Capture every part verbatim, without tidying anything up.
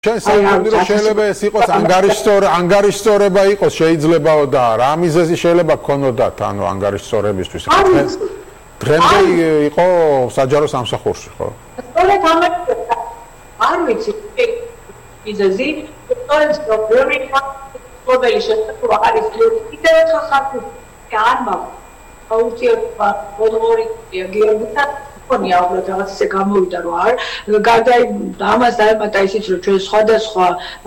შენ საუბრობდი რომ შეიძლება ეს იყოს ანგარიშსწორ ანგარიშსწორება იყოს შეიძლებაო და რა მიზეზი შეიძლება გქონოდათ ანუ ანგარიშსწორებისთვის დღემდე იყო საჯარო სამსახურში ხო? სწორედ ამას არ ვიცი მიზეზი სწორედ პრობლემი ყოველი შესაძლოა არის კიდევ ერთხელ ხარჯი არ მაქვს აუცილებლობა բոլორი გიორგითა ხონია უბრალოდ რაღაც ისე გამოვიდა რომ არ გარდა ამას დაემატა ისიც რომ ჩვენ სხვადასხვა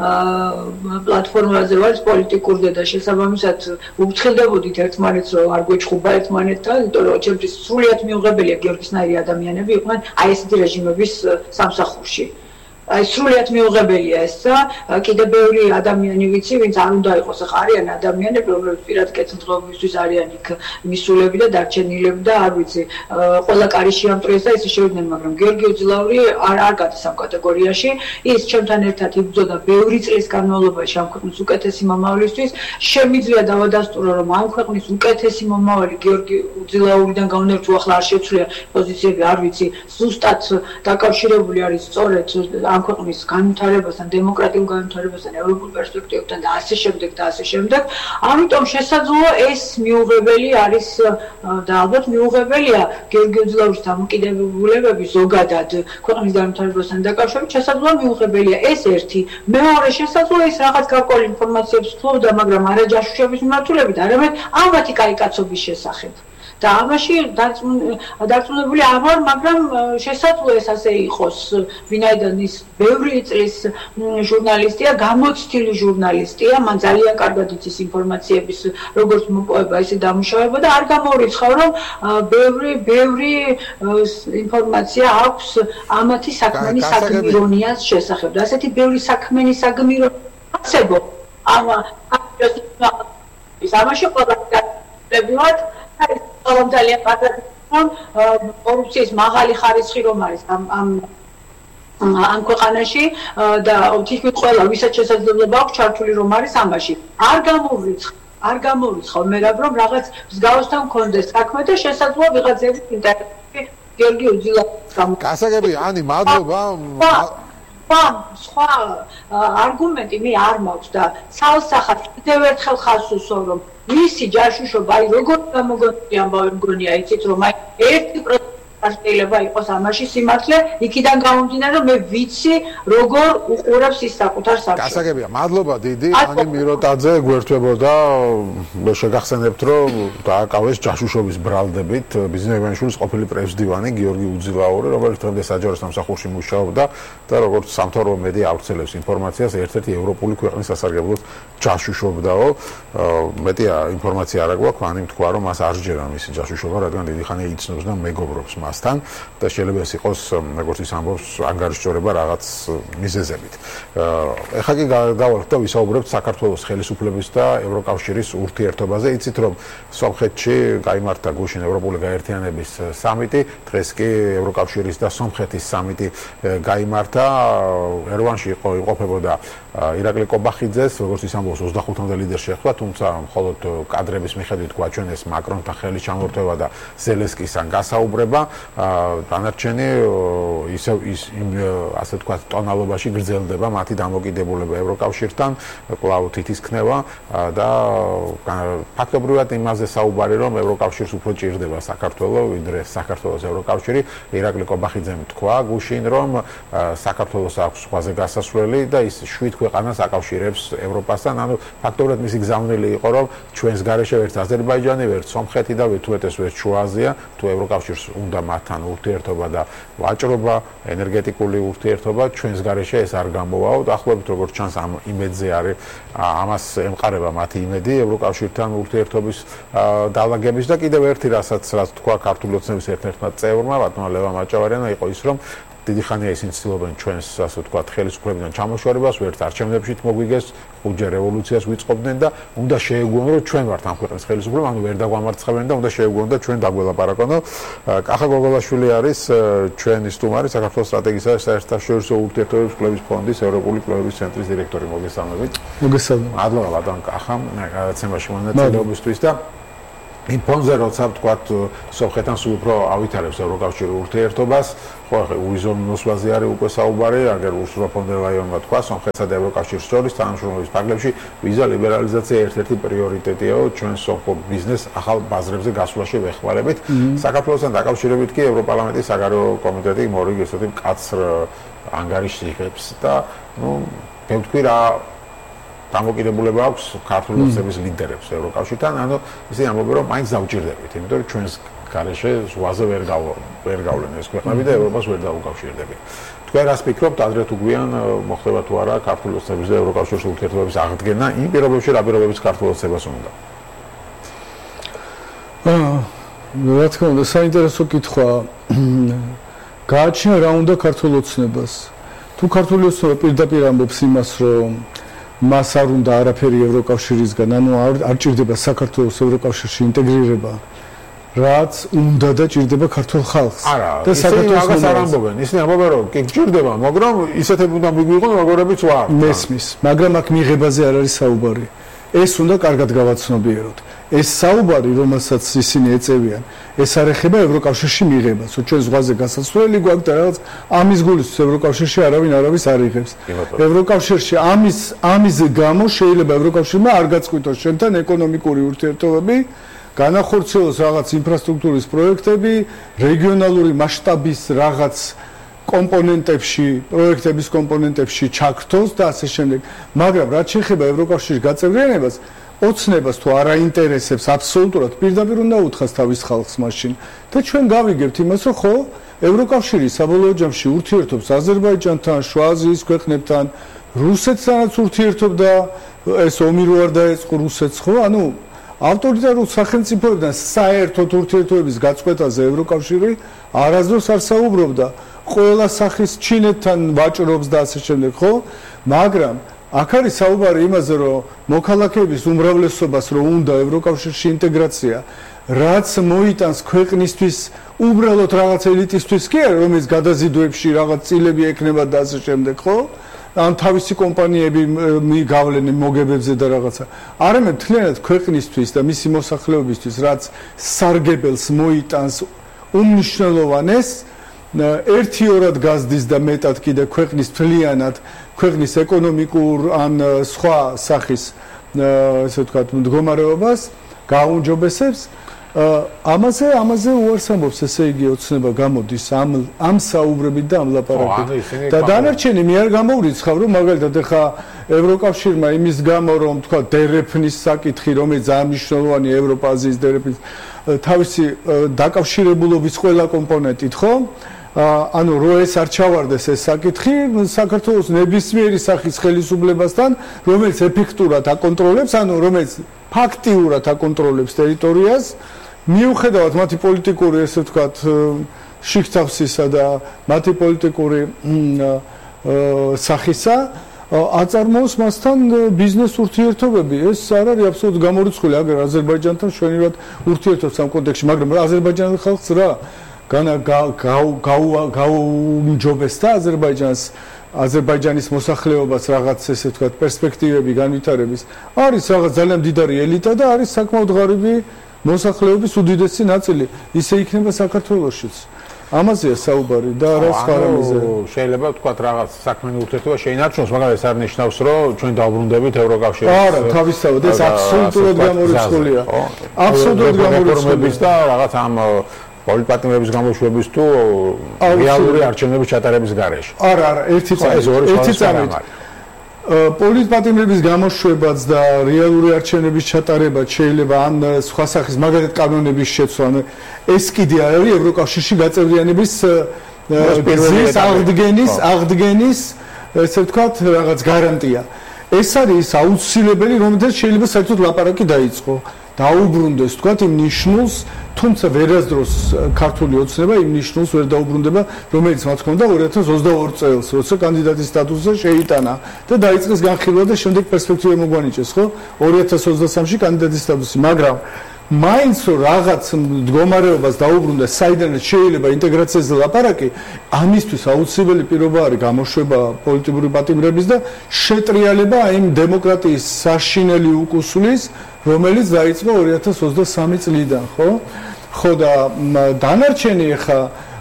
პლატფორმაზე ვართ პოლიტიკურზე და შესაბამისად უფრთხილდებოდით ერთმანეთს რომ არ გვეჭხუბა ერთმანეთთან იმიტომ რომ ჩემთვის სრულიად მიუღებელია გიორგისნაირი ადამიანები იყვნენ აი ესეთი რეჟიმების სამსახურში აი სრულიად მიუღებელია ეს და კიდევ ბევრი ადამიანი ვიცი ვინც არ უნდა იყოს ახლა არიან ადამიანები რომლებიც პირად კეთილდღეობისთვის არიან იქ მისულები და დარჩენილები და არ ვიცი ყველა კარიში ამტრეს და ისე შევიდნენ მაგრამ გიორგი უძილაური არ არ გადის ამ კატეგორიაში ის ჩემთან ერთად იბრძოდა ბევრი წლის განმავლობაში ამ ქვეყნის უკეთესი მომავლისთვის შემიძლია დავადასტურო რომ ამ ქვეყნის უკეთესი მომავალი გიორგი უძილაურიდან გამომდინარე თუ ახლა არ შეცვლია პოზიციები არ ვიცი ზუსტად დაკავშირებული არის სწორედ ამ ქვეყნის განვითარებასთან, დემოკრატიულ განვითარებასთან, ევროპულ პერსპექტივებთან და ასე შემდეგ და ასე შემდეგ. ამიტომ შესაძლოა ეს მიუღებელი არის და ალბათ მიუღებელია გიორგი უძილაურის დამოკიდებულებები ზოგადად ქვეყნის განვითარებასთან დაკავშირებით, შესაძლოა მიუღებელია ეს ერთი. მეორე შესაძლოა ის რაღაც გარკვეული ინფორმაციებს ფლობდა, მაგრამ არა ჯაშუშების მიმართულებით, არამედ ამათი კაიკაცობის შესახებ. და ამაში დარწმუნებული არ ვარ, მაგრამ შესაძლოა ეს ასე იყოს, ვინაიდან ის ბევრი წლის ჟურნალისტია, გამოცდილი ჟურნალისტია, მან ძალიან კარგად იცის ინფორმაციების როგორც მოპოვება, ისე დამუშავება და არ გამორიცხავ, რომ ბევრი ბევრი ინფორმაცია აქვს ამათი საქმენი საგმირონიას შესახებ. და ასეთი ბევრი საქმენი საგმირო არსებობ ამ ამაში ყველა გადადებულად რომ ძალიან კარგად რომ კორუფციის მაღალი ხარისხი რომ არის ამ ამ ამ ქვეყანაში და თითქმის ყველა ვისაც შესაძლებლობა აქვს ჩართული რომ არის ამაში არ გამოვიცხ არ გამოვიცხავ მე რომ რაღაც მსგავსთან მქონდეს საქმე და შესაძლოა ვიღაცების ინტერესი გიორგი უძილაურის გამო გასაგები ანი მადლობა სხვა არგუმენტი მე არ მაქვს და ცალსახად კიდევ ერთხელ ხაზს უსვამ რომ მისი ჯაშუშობა აი როგორ გამოგონია ამბავი მგონია იცით რომ აი ერთი პროცენტი შეიძლება იყოს ამაში სიმართლე იქიდან გამომდინარე რომ მე ვიცი როგორ უყურებს ის საკუთარ საბჭოს გასაგებია მადლობა დიდი ანი მიროტაძე გვერდთვებოდა შეგახსენებთ რომ დააკავეს ჯაშუშობის ბრალდებით ბიზნესმენშულის ყოფილი პრესდივანი გიორგი უძილაური რომელიც დღემდე საჯარო სამსახურში მუშაობდა და როგორც სამთავრობო მედია ავრცელებს ინფორმაციას ერთ-ერთი ევროპული ქვეყნის სასარგებლოდ ჯაშუშობდაო მეტი ინფორმაცია არ აქვს ანი თქვა რომ მას არ სჯერა მისი ჯაშუშობა რადგან დიდი ხანია იცნობს და მეგობრობს მას და შეიძლება ეს იყოს როგორც ის ამბობს ანგარიშსწორება რაღაც მიზეზებით. ეხლა კი გავალთ და ვისაუბრებთ საქართველოს ხელისუფლების და ევროკავშირის ურთიერთობაზე. იცით რომ სომხეთში გაიმართა გუშინ ევროპული გაერთიანების სამიტი, დღეს კი ევროკავშირის და სომხეთის სამიტი გაიმართა. ერევანში იყო იყოფებოდა ირაკლი კობახიძეს, როგორც ის ამბობს ოცდახუთამდე ლიდერი შეხვდა, თუმცა მხოლოდ კადრების მიხედვით გვაჩვენეს მაკრონთან ხელის ჩამორთმევა და ზელენსკისთან გასაუბრება. დანარჩენი ისე ის ასე თქვა ტონალობაში გრძელდება მათი დამოკიდებულება ევროკავშირთან, კვლავ თითისქნება და ფაქტობრივად იმაზე საუბარი რომ ევროკავშირს უფრო ჭირდება საქართველოს, ვიდრე საქართველოს ევროკავშირი. ირაკლი კობახიძემ თქვა გუშინ რომ საქართველოს აქვს სხვაზე გასასვლელი და ის შვიდ ქვეყანას აკავშირებს ევროპასთან. ანუ ფაქტობრივად მისი გზავნილი იყო რომ ჩვენს გარეშე ვერც აზერბაიჯანი, ვერც სომხეთი და ვერც ვერც შუა აზია თუ ევროკავშირს უნდა მათთან ურთიერთობა და ვაჭრობა, ენერგეტიკული ურთიერთობა ჩვენს გარეშე ეს არ გამოვაო. დაახლოებით როგორც ჩანს ამ იმედზე არის ამას ემყარება მათი იმედი ევროკავშირთან ურთიერთობის დაალაგების და კიდევ ერთი რასაც რაც თქვა ქართული ოცნების ერთ-ერთმა წევრმა, ბატონმა ლევან მაჭავარიანმა იყო ის რომ დიდი ხანია ისინი ცდილობენ ჩვენს ასე ვთქვათ ხელისუფლებიდან ჩამოშორებას, ვერც არჩევნებში მოგვიგეს, ხუთჯერ რევოლუციას ვიწყობდნენ და უნდა შეეგუონ რომ ჩვენ ვართ ამ ქვეყნის ხელისუფლება, ანუ ვერ დაგვამარცხებენ და უნდა შეეგუონ და ჩვენ დაგველაპარაკონო. კახა გოგოლაშვილი არის ჩვენი სტუმარი, საქართველოს სტრატეგიისა და საერთაშორისო ურთიერთობების კვლევის ფონდის ევროპული კვლევების ცენტრის დირექტორი. მოგესალმებით. მოგესალმებით. მადლობა ბატონ კახამ გადაცემაში მონაწილეობისთვის და იმ ფონზე როცა ვთქვათ სომხეთთან სულ უფრო ავითარებს ევროკავშირი ურთიერთობას, ხო ახლა უიზონ მოსვლაზე არის უკვე საუბარი, აგერ ურსულა ფონ დერ ლაიონმა თქვა სომხეთსა და ევროკავშირის შორის თანამშრომლობის ფარგლებში ვიზა ლიბერალიზაცია ერთ-ერთი პრიორიტეტია ჩვენ სომხურ ბიზნეს ახალ ბაზრებზე გასვლაში ვეხმარებით. საქართველოსთან დაკავშირებით კი ევროპარლამენტის საგარეო კომიტეტი მორიგ ესეთი მკაცრ ანგარიშს იღებს და ნუ მე ვთქვი რა დამოკიდებულება აქვს ქართული ოცნების ლიდერებს ევროკავშირთან, ანუ ისინი ამბობენ რომ მაინც დავჭირდებით, იმიტომ რომ ჩვენს გარეშე ზღვაზე ვერ გავ ვერ გავლენ ეს ქვეყნები და ევროპას ვერ დაუკავშირდებით. თქვენ რას ფიქრობთ, ადრე თუ გვიან მოხდება თუ არა ქართული ოცნების და ევროკავშირის ურთიერთობების აღდგენა, იმ პირობებში რა პირობების ქართულ ოცნებას უნდა? აა, რა თქმა უნდა, საინტერესო კითხვა. გააჩნია რა უნდა ქართულ ოცნებას. თუ ქართული ოცნება პირდაპირ ამბობს იმას, რომ მას არ უნდა არაფერი ევროკავშირისგან, ანუ არ ჭირდება საქართველოს ევროკავშირში ინტეგრირება, რაც უნდა და ჭირდება ქართულ ხალხს. და საქართველოს არ ამბობენ, ისინი ამბობენ რომ კი ჭირდება, მაგრამ ისეთები უნდა მიგვიღონ, როგორებიც ვარ. მესმის, მაგრამ აქ მიღებაზე არ არის საუბარი. ეს უნდა კარგად გავაცნობიეროთ. ეს საუბარი, რომელსაც ისინი ეწევიან, ეს არ ეხება ევროკავშირში მიღებას. ჩვენ ზღვაზე გასასვლელი გვაქვს და რაღაც ამის გულისთვის ევროკავშირში არავინ არავის არ იღებს. ევროკავშირში ამის ამის გამო შეიძლება ევროკავშირმა არ გაწყვიტოს შენთან ეკონომიკური ურთიერთობები, განახორციელოს რაღაც ინფრასტრუქტურის პროექტები, რეგიონალური მასშტაბის რაღაც კომპონენტებში, პროექტების კომპონენტებში ჩაქრთოს და ასე შემდეგ. მაგრამ რაც შეეხება ევროკავშირის გაწევრიანებას, ოცნებას თუ არ აინტერესებს აბსოლუტურად პირდაპირ უნდა უთხრას თავის ხალხს მაშინ და ჩვენ გავიგებთ იმას, რომ ხო, ევროკავშირი საბოლოო ჯამში ურთიერთობს აზერბაიჯანთან, შუა აზიის ქვეყნებთან, რუსეთთანაც ურთიერთობდა, ეს ომი რო არ დაეწყო რუსეთს, ხო? ანუ ავტორიტარულ სახელმწიფოებთან საერთოდ ურთიერთობების გაწყვეტაზე ევროკავშირი არასდროს არ საუბრობდა. ყველა სახის ჩინეთთან ვაჭრობს და ასე შემდეგ, ხო? მაგრამ აქ არის საუბარი იმაზე, რომ მოქალაქეების უმრავლესობას რომ უნდა ევროკავშირში ინტეგრაცია, რაც მოიტანს ქვეყნისთვის უბრალოდ რაღაც ელიტისთვის კი არა, რომელიც გადაზიდვებში რაღაც წილები ექნება და ასე შემდეგ, ხო? ან თავისი კომპანიები მიგავლენ მოგებებზე და რაღაცა. არამედ თლიანად ქვეყნისთვის და მისი მოსახლეობისთვის, რაც სარგებელს მოიტანს უმნიშვნელოვანეს ერთი ორად გაზდის და მეტად კიდე ქვეყნის თლიანად ქვეყნის ეკონომიკურ ან სხვა სახის ესე ვთქვათ მდგომარეობას გააუმჯობესებს. ამაზე ამაზე უარს ამბობს, ესე იგი ოცნება გამოდის ამ ამ საუბრებით და ამ ლაპარაკებით. და დანარჩენი მე არ გამოვრიცხავ, რომ მაგალითად ეხა ევროკავშირმა იმის გამო რომ თქვა დერეფნის საკითხი, რომელიც ძალიან მნიშვნელოვანი ევროპა-აზიის დერეფნის თავისი დაკავშირებულობის ყველა კომპონენტით, ხო? ანუ რო ეს არ ჩავარდეს ეს საკითხი, საქართველოს ნებისმიერი სახის ხელისუფლებასთან, რომელიც ეფექტურად აკონტროლებს, ანუ რომელიც ფაქტიურად აკონტროლებს ტერიტორიას, მიუხედავად მათი პოლიტიკური, ესე ვთქვათ, შიგთავსისა და მათი პოლიტიკური სახისა, აწარმოოს მასთან ბიზნეს ურთიერთობები. ეს არ არის აბსოლუტურად გამორიცხული, აგერ აზერბაიჯანთან შვენივად ურთიერთობს ამ კონტექსტში, მაგრამ აზერბაიჯანის ხალხს რა განა გაუმჯობესდა აზერბაიჯანს აზერბაიჯანის მოსახლეობას რაღაც ესე ვთქვათ პერსპექტივები განვითარების. არის რაღაც ძალიან მდიდარი ელიტა და არის საკმაოდ ღარიბი მოსახლეობის უდიდესი ნაწილი. ისე იქნება საქართველოშიც. ამაზეა საუბარი და რა სხვა რამეზე. შეიძლება ვთქვათ რაღაც საქმიანი ურთიერთობა შეინარჩუნოს, მაგრამ ეს არ ნიშნავს, რომ ჩვენ დავბრუნდებით ევროკავშირის. არა, თავისთავად ეს აბსოლუტურად გამორიცხულია. აბსოლუტურად გამორიცხულია და რაღაც ამ პოლიტპატიმრების გამოშვების თუ რეალური არჩევნების ჩატარების გარეშე. არა, არა, ერთი წამით, ერთი წამით. პოლიტპატიმრების გამოშვებაც და რეალური არჩევნების ჩატარებაც შეიძლება ან სხვა სახის მაგალითად კანონების შეცვლა, ეს კიდე არ არის ევროკავშირში გაწევრიანების გზის აღდგენის, აღდგენის, ესე ვთქვათ, რაღაც გარანტია. ეს არის აუცილებელი, რომელზეც შეიძლება საერთოდ ლაპარაკი დაიწყო. დაუბრუნდეს, თქვათ, იმ ნიშნულს, თუმცა ვერასდროს ქართული ოცნება იმ ნიშნულს ვერ დაუბრუნდება, რომელიც მათ ჰქონდა ორი ათას ოცდაორი წელს, როცა კანდიდატის სტატუსზე შეიტანა და დაიწყეს განხილვა და შემდეგ პერსპექტივა მოგვანიჭეს, ხო? ორი ათას ოცდასამში კანდიდატის სტატუსი, მაგრამ მაინც რომ რაღაც მდგომარეობას დაუბრუნდა, საიდანაც შეიძლება ინტეგრაციაზე ლაპარაკი, ამისთვის აუცილებელი პირობა არის გამოშვება პოლიტიკური პატიმრების და შეტრიალება იმ დემოკრატიის საშინელი უკუსვლის, რომელიც დაიწყო ორი ათას ოცდასამი წლიდან, ხო? ხო და დანარჩენი ხა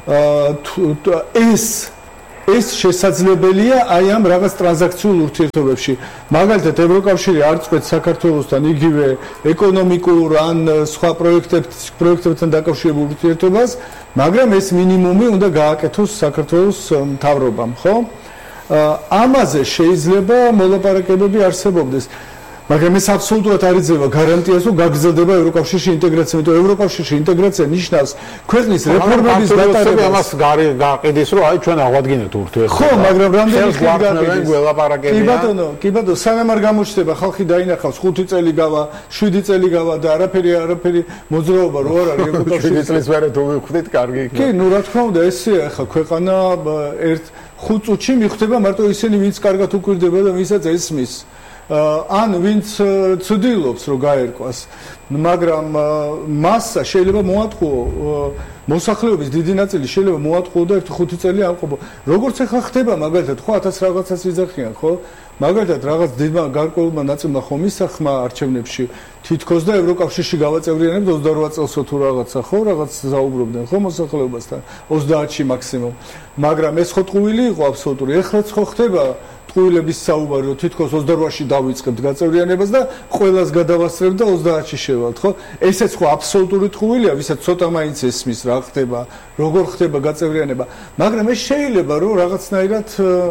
ეს ეს შესაძლებელია აი ამ რაღაც ტრანზაქციულ ურთიერთობებში. მაგალითად, ევროკავშირი არ წყვეტს საქართველოსთან იგივე ეკონომიკურ ან სხვა პროექტებთან დაკავშირებულ ურთიერთობას, მაგრამ ეს მინიმუმი უნდა გააკეთოს საქართველოს მთავრობამ, ხო? ამაზე შეიძლება მოლაპარაკებები არსებობდეს. მაგრამ ეს აბსოლუტურად არ იძლევა გარანტიას, რომ გაგრძელდება ევროკავშირში ინტეგრაცია, იმიტომ რომ ევროკავშირში ინტეგრაცია ნიშნავს ქვეყნის რეფორმების გატარებას. ამას გააყიდეს, რომ აი ჩვენ აღვადგინეთ ურთიერთობას. ხო, მაგრამ რამდენი ხანი გააყიდეს ველაპარაკებია. კი ბატონო, კი ბატონო, სანამ არ გამოჩნდება, ხალხი დაინახავს ხუთი წელი გავა, შვიდი წელი გავა და არაფერი არაფერი მოძრაობა რო არ არის ევროკავშირში. შვიდი წლის მერე თუ ვიხვდით, კარგი იქნება. კი, ნუ რა თქმა უნდა, ესეა ხა ქვეყანა ერთ ხუთ წუთში მიხვდება მარტო ისინი, ვინც კარგად უკვირდება და ვინცაც ესმის. ან ვინც ცდილობს რომ გაერკვას, მაგრამ მასა შეიძლება მოატყუო მოსახლეობის დიდი ნაწილი შეიძლება მოატყუო და ერთი ხუთი წელი ამყოფო. როგორც ახლა ხდება მაგალითად, ხო ათას რაღაცას იძახიან, ხო? მაგალითად რაღაც დიდმა გარკვეულმა ნაწილმა ხომ ისახმა არჩევნებში თითქოს და ევროკავშირში გავაწევრიანებთ ოცდარვა წელსო თუ რაღაცა, ხო, რაღაც საუბრობდნენ, ხო, მოსახლეობასთან ოცდაათში მაქსიმუმ. მაგრამ ეს ხო ტყუილი იყო აბსოლუტური. ეხლაც ხო ხდება ტყუილების საუბარი, რომ თითქოს ოცდარვაში დავიწყებთ გაწევრიანებას და ყველას გადავასწრებთ და ოცდაათში შევალთ, ხო? ესეც ხო აბსოლუტური ტყუილია, ვისაც ცოტა მაინც ესმის რა ხდება, როგორ ხდება გაწევრიანება. მაგრამ ეს შეიძლება რომ რაღაცნაირად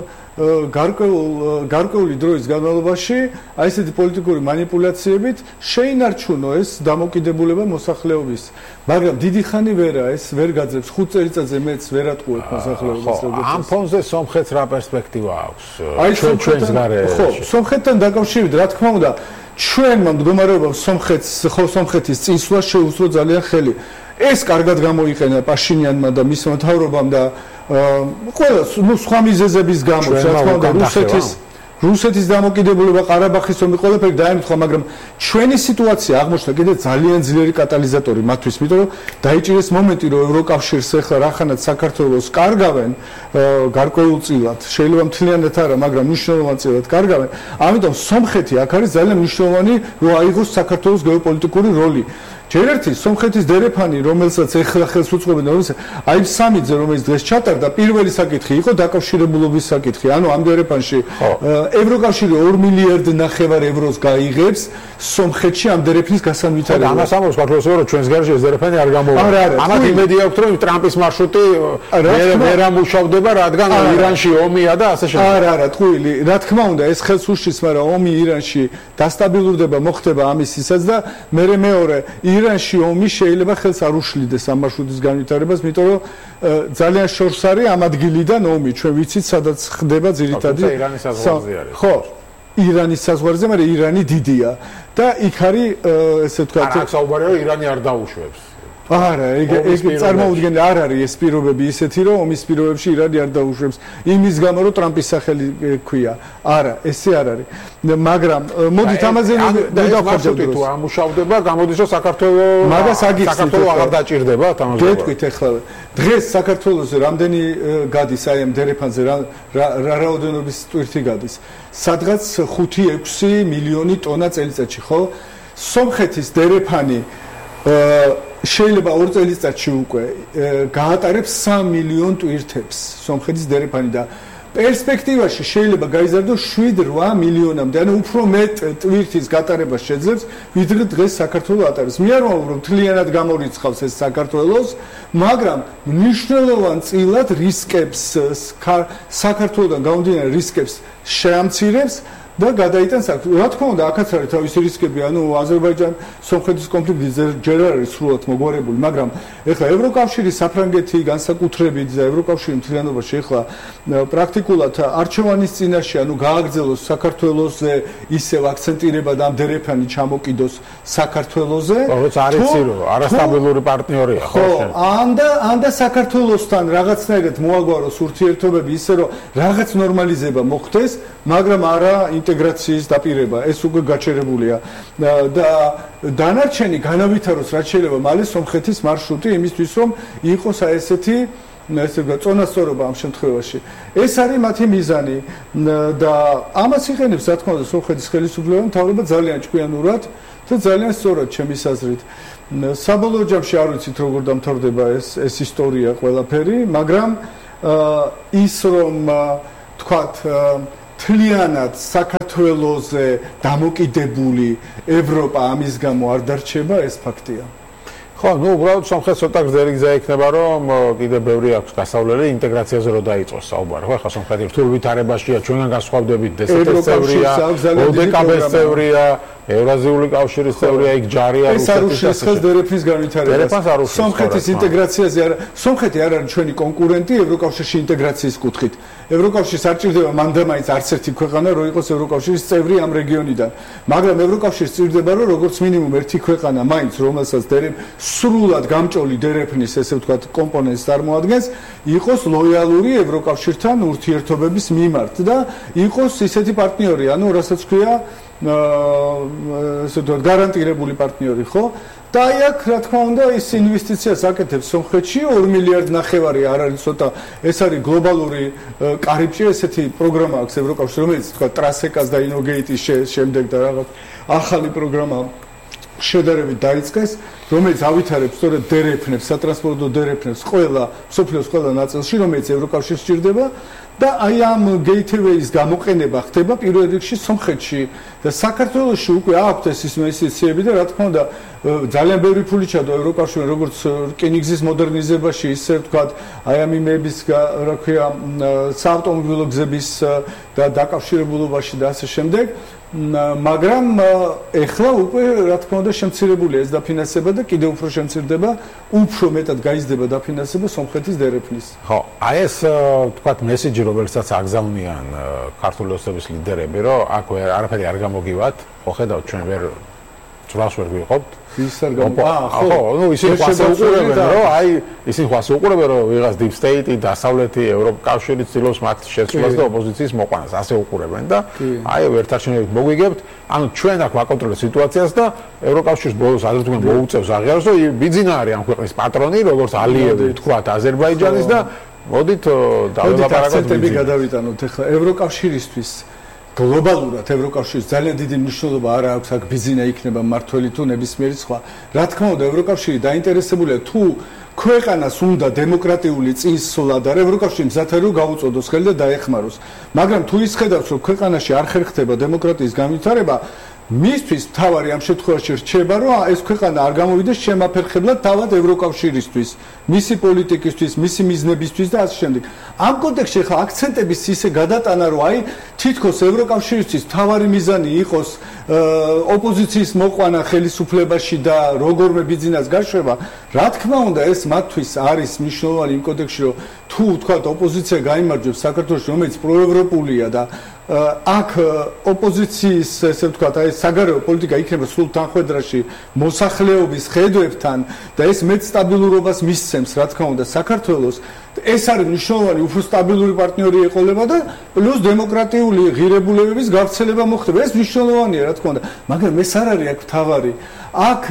გარკვეულ გარკვეული დროის განმავლობაში აი ესეთი პოლიტიკური манипуляციებით შეინარჩუნო ეს დამოკიდებულება მოსახლეობის. მაგრამ დიდი ხანი ვერა ეს ვერ გაძლებს ხუთ წელიწადზე მეც ვერ ატყუებ მოსახლეობას. ამ ფონზე სომხეთს რა პერსპექტივა აქვს? აი ჩვენ ჩვენს გარეშე. ხო, სომხეთთან დაკავშირებით რა თქმა უნდა ჩვენმა მდგომარეობამ სომხეთს ხო სომხეთის წინსვლა შეუსწრო ძალიან ხელი. ეს კარგად გამოიყენა პაშინიანმა და მისმა მთავრობამ და ყველა ნუ სხვა მიზეზების გამო რა თქმა უნდა რუსეთის რუსეთის დამოკიდებულება ყარაბახის ომი ყველაფერი დაემთხვა, მაგრამ ჩვენი სიტუაცია აღმოჩნდა კიდე ძალიან ძლიერი კატალიზატორი მათთვის, იმიტომ რომ დაიჭირეს მომენტი, რომ ევროკავშირს ახლა რახანაც საქართველოს კარგავენ გარკვეულწილად, შეიძლება მთლიანად არა, მაგრამ მნიშვნელოვანწილად კარგავენ. ამიტომ სომხეთი აქ არის ძალიან მნიშვნელოვანი, რომ აიღოს საქართველოს გეოპოლიტიკური როლი. ჯერ ერთი სომხეთის დერეფანი, რომელსაც ეხლა ხელს უწყობენ, რომელსაც აი სამიძე, რომელიც დღეს ჩატარდა, პირველი საკითხი იყო დაკავშირებულობის საკითხი. ანუ ამ დერეფანში ევროკავშირი ორ მილიარდ ნახევარ ევროს გაიღებს სომხეთში ამ დერეფნის გასანვითარებლად. ამას ამბობს საქართველოს რომ ჩვენს გარშე ეს დერეფანი არ გამოვა. ამათ იმედი აქვს, რომ ტრამპის მარშრუტი ვერ ამუშავდება, რადგან ირანში ომია და ასე შემდეგ. არა, არა, ტყუილი. რა თქმა უნდა, ეს ხელს უშლის, მაგრამ ომი ირანში დასტაბილურდება, მოხდება ამისისაც და მერე მეორე ირანში ომი შეიძლება ხელს არ უშლიდეს ამ მარშრუტის განვითარებას, იმიტომ რომ ძალიან შორს არის ამ ადგილიდან ომი. ჩვენ ვიცით, სადაც ხდება ძირითადად ირანის საზღვარზე არის. ხო, ირანის საზღვარზე, მაგრამ ირანი დიდია და იქ არის ესე ვთქვათ, არა, საუბარია რომ ირანი არ დაუშვებს. არა, ეგ ეგ წარმოუდგენელი არ არის ეს პირობები ისეთი, რომ ომის პირობებში ირანი არ დაუშვებს. იმის გამო, რომ ტრამპის სახელი ქვია. არა, ესე არ არის. მაგრამ მოდით ამაზე დავხარჯავდეთ. თუ ამუშავდება, გამოდის რომ საქართველოს მაგას აგიხსნით. საქართველოს აღარ დაჭირდება თამაშობა. გეტყვით ახლა. დღეს საქართველოსზე რამდენი გადის აი ამ დერეფანზე რა რა რაოდენობის ტვირთი გადის? სადღაც ხუთი ექვსი მილიონი ტონა წელიწადში, ხო? სომხეთის დერეფანი შეიძლება ორ წელიწადში უკვე გაატარებს სამ მილიონ ტვირთებს სომხეთის დერეფანი და პერსპექტივაში შეიძლება გაიზარდოს შვიდ რვა მილიონამდე, ანუ უფრო მეტ ტვირთის გატარებას შეძლებს, ვიდრე დღეს საქართველოს ატარებს. მე არ ვამბობ, რომ მთლიანად გამორიცხავს ეს საქართველოს, მაგრამ მნიშვნელოვან წილად რისკებს საქართველოსთან გამომდინარე რისკებს შეამცირებს და გადაიტანს აქ. რა თქმა უნდა, აქაც არის თავისი რისკები, ანუ აზერბაიჯან-სომხეთის კონფლიქტი ჯერ არ არის სრულად მოგვარებული, მაგრამ ეხლა ევროკავშირი, საფრანგეთი განსაკუთრებით და ევროკავშირი მთლიანობაში ეხლა პრაქტიკულად არჩევანის წინაშე, ანუ გააგრძელოს საქართველოსზე ისევ აქცენტირება და ამ დერეფანი ჩამოკიდოს საქართველოსზე. როგორც არის ცირო, არასტაბილური პარტნიორია, ხო? ან და ან და საქართველოსთან რაღაცნაირად მოაგვაროს ურთიერთობები ისე, რომ რაღაც ნორმალიზება მოხდეს, მაგრამ არა ინტეგრაციის დაპირება, ეს უკვე გაჩერებულია და დანარჩენი განავითაროს რაც შეიძლება მალე სომხეთის მარშრუტი იმისთვის რომ იყოს აი ესეთი ესე ვთქვა წონასწორობა ამ შემთხვევაში. ეს არის მათი მიზანი და ამას იყენებს რა თქმა უნდა სომხეთის ხელისუფლება მთავრობა ძალიან ჭკვიანურად და ძალიან სწორად ჩემის აზრით. საბოლოო ჯამში არ ვიცით როგორ დამთავრდება ეს ეს ისტორია ყველაფერი, მაგრამ ის რომ თქვათ თლიანად საქართველოზე დამოკიდებული ევროპა ამის გამო არ დარჩება, ეს ფაქტია. ხო, ну, უბრალოდ სომხეთს ცოტა გრძელი გზა იქნება, რომ კიდე ბევრი აქვს გასავლელი ინტეგრაციაზე რო დაიწყოს საუბარი. ხო, ხა სომხეთი რთულ ვითარებაშია, ჩვენგან განსხვავდებით დე-ეს-ს წევრია, ოდეკაბ-ს წევრია, ევრაზიული კავშირის წევრია, იქ ჯარია რუსეთის. ეს არ უშეცხებს დერეფნის განვითარებას. სომხეთის ინტეგრაციაზე არა, სომხეთი არ არის ჩვენი კონკურენტი ევროკავშირში ინტეგრაციის კუთხით. ევროკავშირს არ ჭირდება მანდამაინც არც ერთი ქვეყანა რო იყოს ევროკავშირის წევრი ამ რეგიონიდან. მაგრამ ევროკავშირს ჭირდება რომ როგორც მინიმუმ ერთი ქვეყანა მაინც რომელსაც დერეფ სრულად გამჭოლი დერეფნის ესე ვთქვათ კომპონენტს წარმოადგენს, იყოს ლოიალური ევროკავშირთან ურთიერთობების მიმართ და იყოს ისეთი პარტნიორი, ანუ რასაც ქვია ესე ვთქვათ გარანტირებული პარტნიორი, ხო? და აი აქ რა თქმა უნდა ის ინვესტიციას აკეთებს სომხეთში ორი მილიარდი ნახევარი არ არის ცოტა ეს არის გლობალური კარიბჭე ესეთი პროგრამა აქვს ევროკავშირში რომელიც თქვა ტრასეკას და ინოგეიტის შემდეგ და რაღაც ახალი პროგრამა შედარებით დაიწყეს რომელიც ავითარებს სწორედ დერეფნებს სატრანსპორტო დერეფნებს ყველა სოფლიოს ყველა ნაწილში რომელიც ევროკავშირს ჭირდება და აი ამ გეითვეის გამოყენება ხდება პირველ რიგში სომხეთში და საქართველოში უკვე აქვს ეს ინვესტიციები და რა თქმა უნდა ძალიან ბევრი ფული ჩადო ევროკავშირში როგორც რკინიგზის მოდერნიზებაში ისე ვთქვათ აი ამ იმების რა ქვია საავტომობილო გზების და დაკავშირებულობაში და ასე შემდეგ მაგრამ ეხლა უკვე რა თქმა უნდა შემცირებულია ეს დაფინანსება და კიდევ უფრო შემცირდება უფრო მეტად გაიზრდება დაფინანსება სომხეთის დერეფნის. ხო, აი ეს ვთქვათ მესიჯი რომელსაც აგზავნიან ქართული ოცნების ლიდერები რომ აქ არაფერი არ გამოგივათ, ხო ხედავთ ჩვენ ვერ ძრავს ვერ გვიყოფთ. ის არ გამო აა ხო, ну ისინი ხვალ უყურებენ რომ აი ისინი ხვალ უყურებენ რომ ვიღაც deep state-ი დასავლეთი ევროკავშირი ცდილობს მათ შეცვლას და ოპოზიციის მოყვანას, ასე უყურებენ და აი ერთარჩენებით მოგვიგებთ, ანუ ჩვენ აქ ვაკონტროლებთ სიტუაციას და ევროკავშირის ბოლოს ადრე თუ მე მოუწევს აღიაროს რომ ბიძინა არის ამ ქვეყნის პატრონი, როგორც ალიევი თქვათ აზერბაიჯანის და მოდით დაველაპარაკოთ ბიძინა. გადავიტანოთ ახლა ევროკავშირისთვის გლობალურად ევროკავშირს ძალიან დიდი მნიშვნელობა არ აქვს აქ ბიზინა იქნება მართველი თუ ნებისმიერი სხვა. რა თქმა უნდა ევროკავშირი დაინტერესებულია თუ ქვეყანას უნდა დემოკრატიული წინსვლა და ევროკავშირი მზად არის გაუწოდოს ხელი და დაეხმაროს. მაგრამ თუ ის ხედავს რომ ქვეყანაში არ ხერხდება დემოკრატიის განვითარება მისთვის თავარი ამ შემთხვევაში რჩება რომ ეს ქვეყანა არ გამოვიდეს შემაფერხებლად თავად ევროკავშირისთვის, მისი პოლიტიკისთვის, მისი მიზნებისთვის და ასე შემდეგ. ამ კონტექსტში ხა აქცენტების ისე გადატანა რომ აი თითქოს ევროკავშირისთვის თავარი მიზანი იყოს ოპოზიციის მოყვანა ხელისუფლებაში და როგორმე ბიზნეს გაშვება, რა თქმა უნდა ეს მათთვის არის მნიშვნელოვანი იმ კონტექსტში რომ თუ თქვათ ოპოზიცია გაიმარჯვებს საქართველოში რომელიც პროევროპულია და აქ ოპოზიციის ესე ვთქვათ აი საგარეო პოლიტიკა იქნება სულ თანხვედრაში მოსახლეობის ხედვებთან და ეს მეტ სტაბილურობას მისცემს რა თქმა უნდა საქართველოს ეს არის მნიშვნელოვანი უფრო სტაბილური პარტნიორი ეყოლება და პლუს დემოკრატიული ღირებულებების გავრცელება მოხდება ეს მნიშვნელოვანია რა თქმა უნდა მაგრამ ეს არ არის აქ თავარი აქ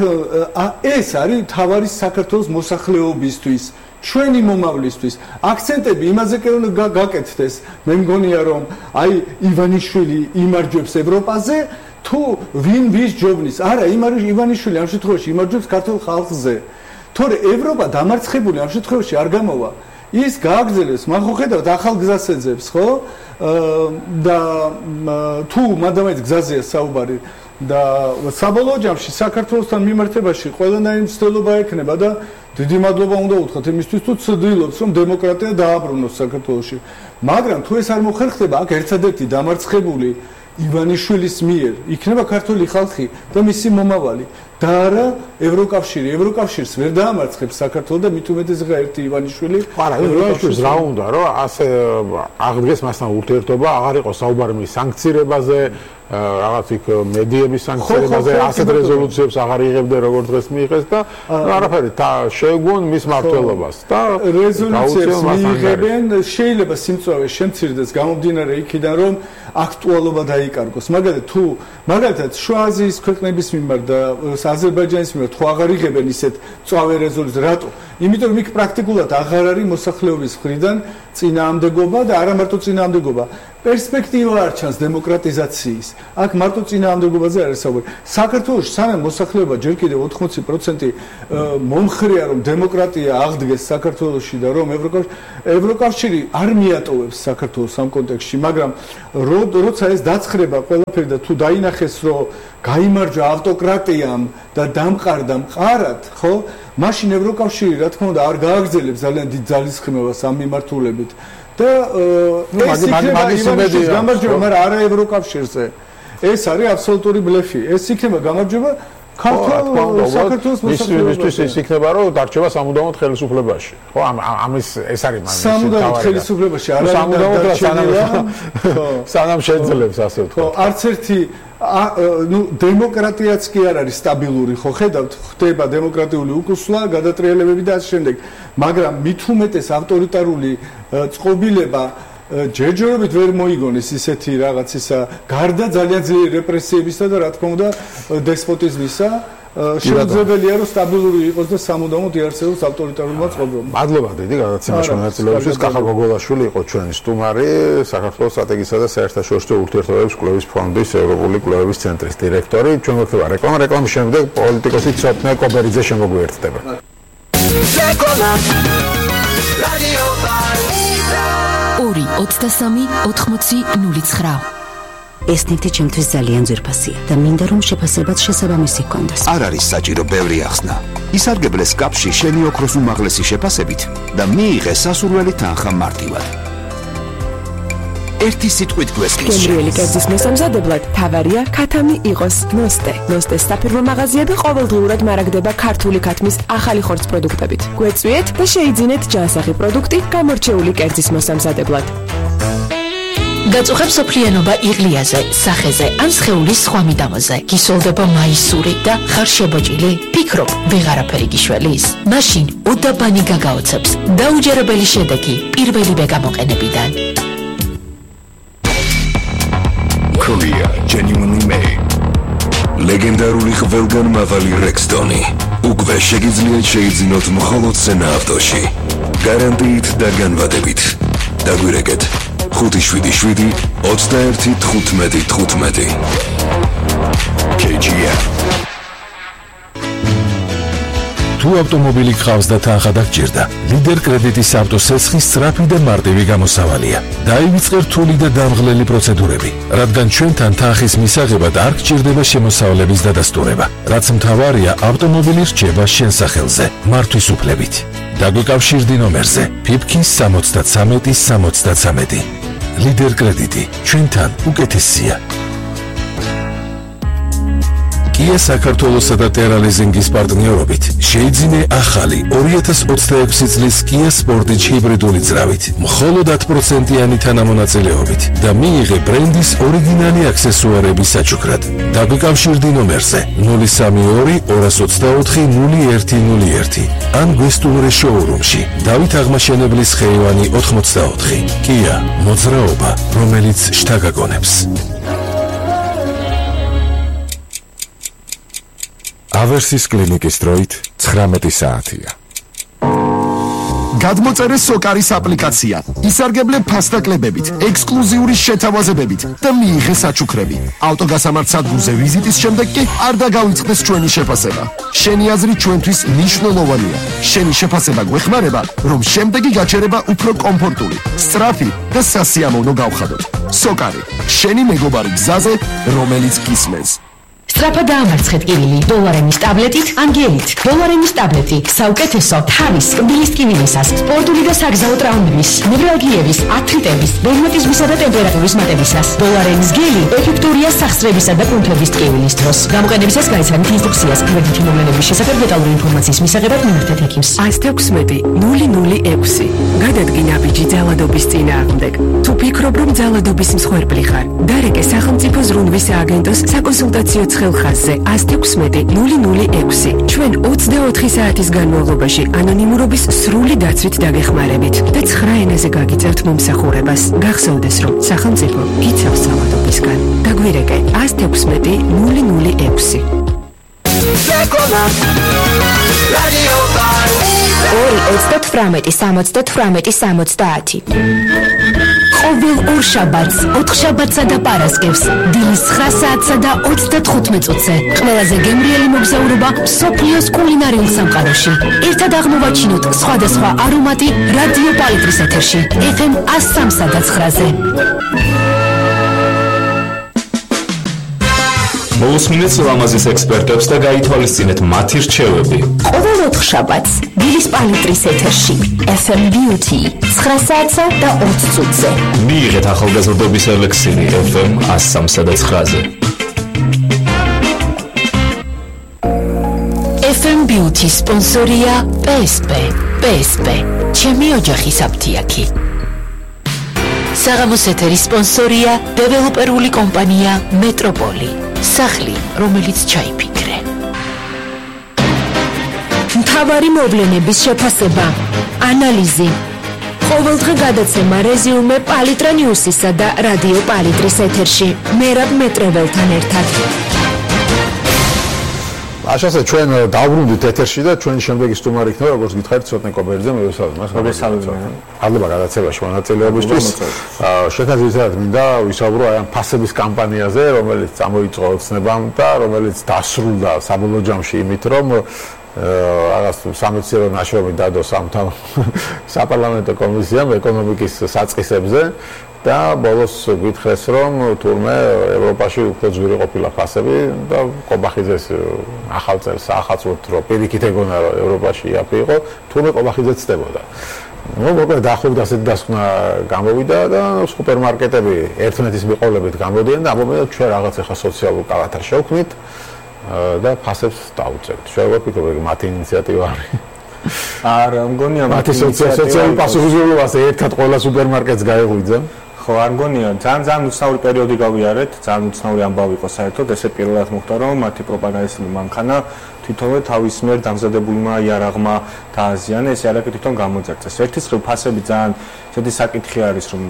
ეს არის თავარი საქართველოს მოსახლეობისთვის ჩვენი მომავლისთვის აქცენტები იმაზე უნდა გაკეთდეს მე მგონია რომ აი ივანიშვილი იმარჯვებს ევროპაზე თუ ვინ ვის ჯობნის არა ივანიშვილი ამ შემთხვევაში იმარჯვებს ქართულ ხალხზე თორე ევროპა დამარცხებული ამ შემთხვევაში არ გამოვა ის გააგრძელებს მაგ ხო ხედავთ ახალ გზას ეძებს ხო და თუ მადამაინც გზაზეა საუბარი და საბოლოო ჯამში საქართველოსთან მიმართებაში ყველანაირი მცდელობა ექნება და დიდი მადლობა უნდა უთხრათ იმისთვის თუ ცდილობს რომ დემოკრატია დააბრუნოს საქართველოში მაგრამ თუ ეს არ მოხერხდება აქ ერთადერთი დამარცხებული ივანიშვილის მიერ იქნება ქართული ხალხი და მისი მომავალი და არა ევროკავშირი ევროკავშირს ვერ დაამარცხებს საქართველოს და მით უმეტეს ღა ერთი ივანიშვილი არა ევროკავშირს რა უნდა რომ ასე აღდგეს მასთან ურთიერთობა აღარ იყოს საუბარი მის სანქცირებაზე რაღაც იქ მედიების სანქციებაზე ასეთ რეზოლუციებს აღარ იღებდნენ როგორც დღეს მიიღეს და არაფერი შეგვონ მის მმართველობას და რეზოლუციებს მიიღებენ შეიძლება სიმწვავე შემცირდეს გამომდინარე იქიდან რომ აქტუალობა დაიკარგოს მაგალითად თუ მაგალითად შუა აზიის ქვეყნების მიმართ და აზერბაიჯანის მიმართ თუ აღარ იღებენ ისეთ მწვავე რეზოლუციებს რატო იმიტომ რომ იქ პრაქტიკულად აღარ არის მოსახლეობის მხრიდან წინააღმდეგობა და არა მარტო წინააღმდეგობა პერსპექტივა არ ჩანს დემოკრატიზაციის აქ მარტო წინააღმდეგობაზე არის საუბარი საქართველოში სანამ მოსახლეობა ჯერ კიდევ ოთხმოცი პროცენტი მომხრეა რომ დემოკრატია აღდგეს საქართველოში და რომ ევროკავშირი არ მიატოვებს საქართველოს ამ კონტექსტში მაგრამ როცა ეს დაცხრება ყველაფერი და თუ დაინახეს რომ გაიმარჯვა ავტოკრატიამ და დამყარდა მყარად ხო მაშინ ევროკავშირი რა თქმა უნდა არ გააგრძელებს ძალიან დიდ ძალისხმევას ამ მიმართულებით და ეს იქნება გამარჯვება მაგრამ არა ევროკავშირზე ეს არის აბსოლუტური ბლეფი ეს იქნება გამარჯვება საქართველოს საქართველოს მოსახლეობისთვის ის იქნება რომ დარჩება სამუდამოდ ხელისუფლებაში ხო ამის ეს არის მაგის სამუდამოდ ხელისუფლებაში არ არის სამუდამოდ სანამ შეძლებს ასე ვთქვათ ხო არც ერთი ну დემოკრატიაც კი არ არის სტაბილური ხო ხედავთ ხდება დემოკრატიული უკუსვლა გადატრიალებები და ასე შემდეგ მაგრამ მით უმეტეს ავტორიტარული წყობილება ჯერჯერობით ვერ მოიგონეს ისეთი რაღაც ისა გარდა ძალიან ძლიერი რეპრესიებისა და რა თქმა უნდა დესპოტიზმისა შეუძლებელია რომ სტაბილური იყოს და სამუდამოდ იარსებოს ავტორიტარულმა წყობილობამ. მადლობა დიდი გადაცემაში მონაწილეობისთვის. კახა გოგოლაშვილი იყო ჩვენი სტუმარი, საქართველოს სტრატეგიისა და საერთაშორისო ურთიერთობების კვლევის ფონდის ევროპული კვლევების ცენტრის დირექტორი. ჩვენ გვექნება რეკლამა, რეკლამის შემდეგ პოლიტიკოსი ცოტნე კობერიძე შემოგვიერთდება. ორი ოცდასამი ოთხმოცი ნული ცხრა ეს ნივთი ჩემთვის ძალიან ძვირფასია და მინდა რომ შეფასებაც შესაბამისი ჰქონდეს. არ არის საჭირო ბევრი ახსნა. ისარგებლეს კაპში შენი ოქროს უმაღლესი შეფასებით და მიიღე სასურველი თანხა მარტივად. ერთი სიტყვით გვესმის. გემრიელი კერძის მოსამზადებლად თავარია ქათამი იყოს ნოსტე. ნოსტეს საფირმო მაღაზიები ყოველდღიურად მარაგდება ქართული ქათმის ახალი ხორცს პროდუქტებით. გვეწვიეთ და შეიძინეთ ჯანსაღი პროდუქტი გამორჩეული კერძის მოსამზადებლად. გაწუხებს სოფლიანობა იღლიაზე, სახეზე ან სხეულის სხვა მიდამოზე. გისოლდება მაისური და ხარ შებოჭილი? ფიქრობ, ვეღარაფერი გიშველის? მაშინ უდაბანი გაგაოცებს. დაუჯერებელი შედეგი პირველივე გამოყენებიდან. Korea genuinely made. ლეგენდარული ყველგან მაღალი Rexton-ი. უკვე შეგიძლიათ შეიძინოთ მხოლოდ სენა ავტოში. გარანტიით და განვადებით. დაგვირეკეთ ხუთი შვიდი შვიდი ოცდაერთი თხუთმეტი თხუთმეტი. კეი ჯი ემ თუ ავტომობილი გყავს და თანხა დაგჭირდა, ლიდერ კრედიტის ავტოსესხის სწრაფი და მარტივი გამოსავალია. დაივიწყე რთული და დამღლელი პროცედურები, რადგან ჩვენთან თანხის მისაღებად არ გჭირდება შემოსავლების დადასტურება. რაც მთავარია, ავტომობილი რჩება შენ სახელზე, მართვის უფლებით. დაგვიკავშირდი ნომერზე ფიფქის სამოცდათსამეტი სამოცდათსამეტი. ლიდერ კრედიტი, ჩვენთან უკეთესია. Kia საქართველოსა და Terra Leasing-ის პარტნიორობით შეიძინე ახალი ორი ათას ოცდაექვსი წლის Kia Sportage ჰიბრიდული ძრავით, მხოლოდ ათი პროცენტიანი თანამონაწილეობით და მიიღე ბრენდის ორიგინალი აქსესუარები საჩუქრად. დაგვიკავშირდი ნომერზე ნული სამი ორი ორას ოცდაოთხი ნული ერთი ნული ერთი ან გვესტუმრე შოურუმში დავით აღმაშენებლის ხეივანი ოთხმოცდაოთხი. Kia, მოძრაობა, რომელიც შთაგაგონებს. ავერსის კლინიკის დროით ცხრამეტი საათია. გადმოწერე სოკარის აპლიკაცია. ისარგებლე ფასდაკლებებით, ექსკლუზიური შეთავაზებებით და მიიღე საჩუქრები. ავტოგასამართ სადგურზე ვიზიტის შემდეგ კი არ დაგავიწყდეს ჩვენი შეფასება. შენი აზრი ჩვენთვის მნიშვნელოვანია. შენი შეფასება გვეხმარება, რომ შემდეგი გაჩერება უფრო კომფორტული, სწრაფი და სასიამოვნო გავხადოთ. სოკარი, შენი მეგობარი გზაზე, რომელიც გისმენს. სწრაფად დაამარცხეთ კივილი დოლარენის ტაბლეტით ან გელით. დოლარენის ტაბლეტი საუკეთესო თავის კბილის ტკივილისას, სპორტული და საგზაო ტრაუმების, ნევრალგიების, ართრიტების, რევმატიზმისა და ტემპერატურის მატებისას. დოლარენის გელი ეფექტურია სახსრებისა და კუნთების ტკივილის დროს. გამოყენებისას გაიცანით ინსტრუქციას. კრედიტი მოვლენების შესახებ დეტალური ინფორმაციის მისაღებად მიმართეთ ექიმს. ათს ექვსმეტი ნული ნული ექვსი. გადადგინა ბიჭი ძალადობის წინააღმდეგ. თუ ფიქრობ, რომ ძალადობის მსხვერპლი ხარ, დარეკე სახელმწიფო ზრუნვის სააგენტოს საკონსულტაციო ცხელხაზზე ათს ექვსმეტი ნული ნული ექვსი. ჩვენ ოცდაოთხი საათის განმავლობაში ანონიმურობის სრული დაცვით დაგეხმარებით და ცხრა ენაზე გაგიწევთ მომსახურებას. გახსოვდეს, რომ სახელმწიფო გიცავს ძალადობისგან. დაგვირეკე ათს ექვსმეტი ნული ნული ექვსი. ორი ოცდათვრამეტი სამოცდათვრამეტი სამოცდაათი. ყოველ ორ შაბათს, ოთხ შაბათსა და პარასკევს, დილის ცხრა საათსა და ოცდათხუთმეტ წუთზე. ყველაზე გემრიელი მოგზაურობა მსოფლიოს კულინარიულ სამყაროში. ერთად აღმოვაჩინოთ სხვადასხვა არომატი რადიო პალიტრის ეთერში. ეფ ემ ას სამსა და ცხრაზე. მოусმინეთ ლამაზის ექსპერტებს და გაითვალისწინეთ მათი რჩევები. ყოველ ოთხ შაბათს დილის პალიტრის ეთერში ეფ ემ Beauty ცხრა საათსა და ოცდაათი წუთზე. მიიღეთ ახალგაზრდობის ელექსირი ეფ ემ ას სამსა და ცხრაზე. ეფ ემ Beauty სპონსორია პე ეს პე. პე ეს პე ჩემი ოჯახის აფთიაქი. საღამოს ეთერის სპონსორია დეველოპერული კომპანია მეტროპოლი. სახლი, რომელიც ჩაიფიქრე. მთავარი მოვლენების შეფასება, ანალიზი. ყოველდღე გადაცემა რეზიუმე პალიტრა ნიუსისა და რადიო პალიტრის ეთერში. მერაბ მეტრეველთან ერთად. აშასე ჩვენ დავბრუნდით ეთერში და ჩვენი შემდეგი სტუმარი იქნება, როგორც გითხარით, ცოტნე კობერიძე, მევესალმებით მას. მოგესალმებით. მადლობა გადაცემაში მონაწილეობისთვის. შეთანხმებით მინდა ვისაუბრო აი ამ ფასების კამპანიაზე, რომელიც წამოიწყო ოცნებამ და რომელიც დასრულდა საბოლოო ჯამში იმით, რომ რაღაც სამეცნიერო ნაშრომი დადო სამთავრობო საპარლამენტო კომისიამ ეკონომიკის საწყისებზე. და ბოლოს გითხრეს, რომ თურმე ევროპაში უფრო ძვირი ყოფილა ფასები და ყობახიძეს ახალ წელს ახალწლად რომ პირიქით ეგონა რომ ევროპაში იაფი იყო, თურმე ყობახიძეც ცდებოდა. ნუ მოკლედ დაახლოებით ასეთი დასკვნა გამოვიდა და სუპერმარკეტები ერთმანეთის მიყოლებით გამოდიან და ამბობენ, ჩვენ რაღაც ახლა სოციალურ კალათარ შევქმნით და ფასებს დავუწევთ. შევაფიქროთ, რომ მათი ინიციატივა არის. არა, მგონია მათი სოციალური პასუხისმგებლობა ერთად ყველა სუპერმარკეტს გაეღვიძა. ხო, არ მგონია, ძალიან ძალიან უცნაური პერიოდი გავიარეთ, ძალიან უცნაური ამბავი იყო საერთოდ, ესე პირველად მოხდა, რომ მათი პროპაგანდისტული მანქანა თვითონვე თავის მიერ დამზადებულმა იარაღმა დააზიანა, ეს იარაღი თვითონ გამოძერწეს. ერთის მხრივ ფასები ძალიან ისეთი საკითხი არის, რომ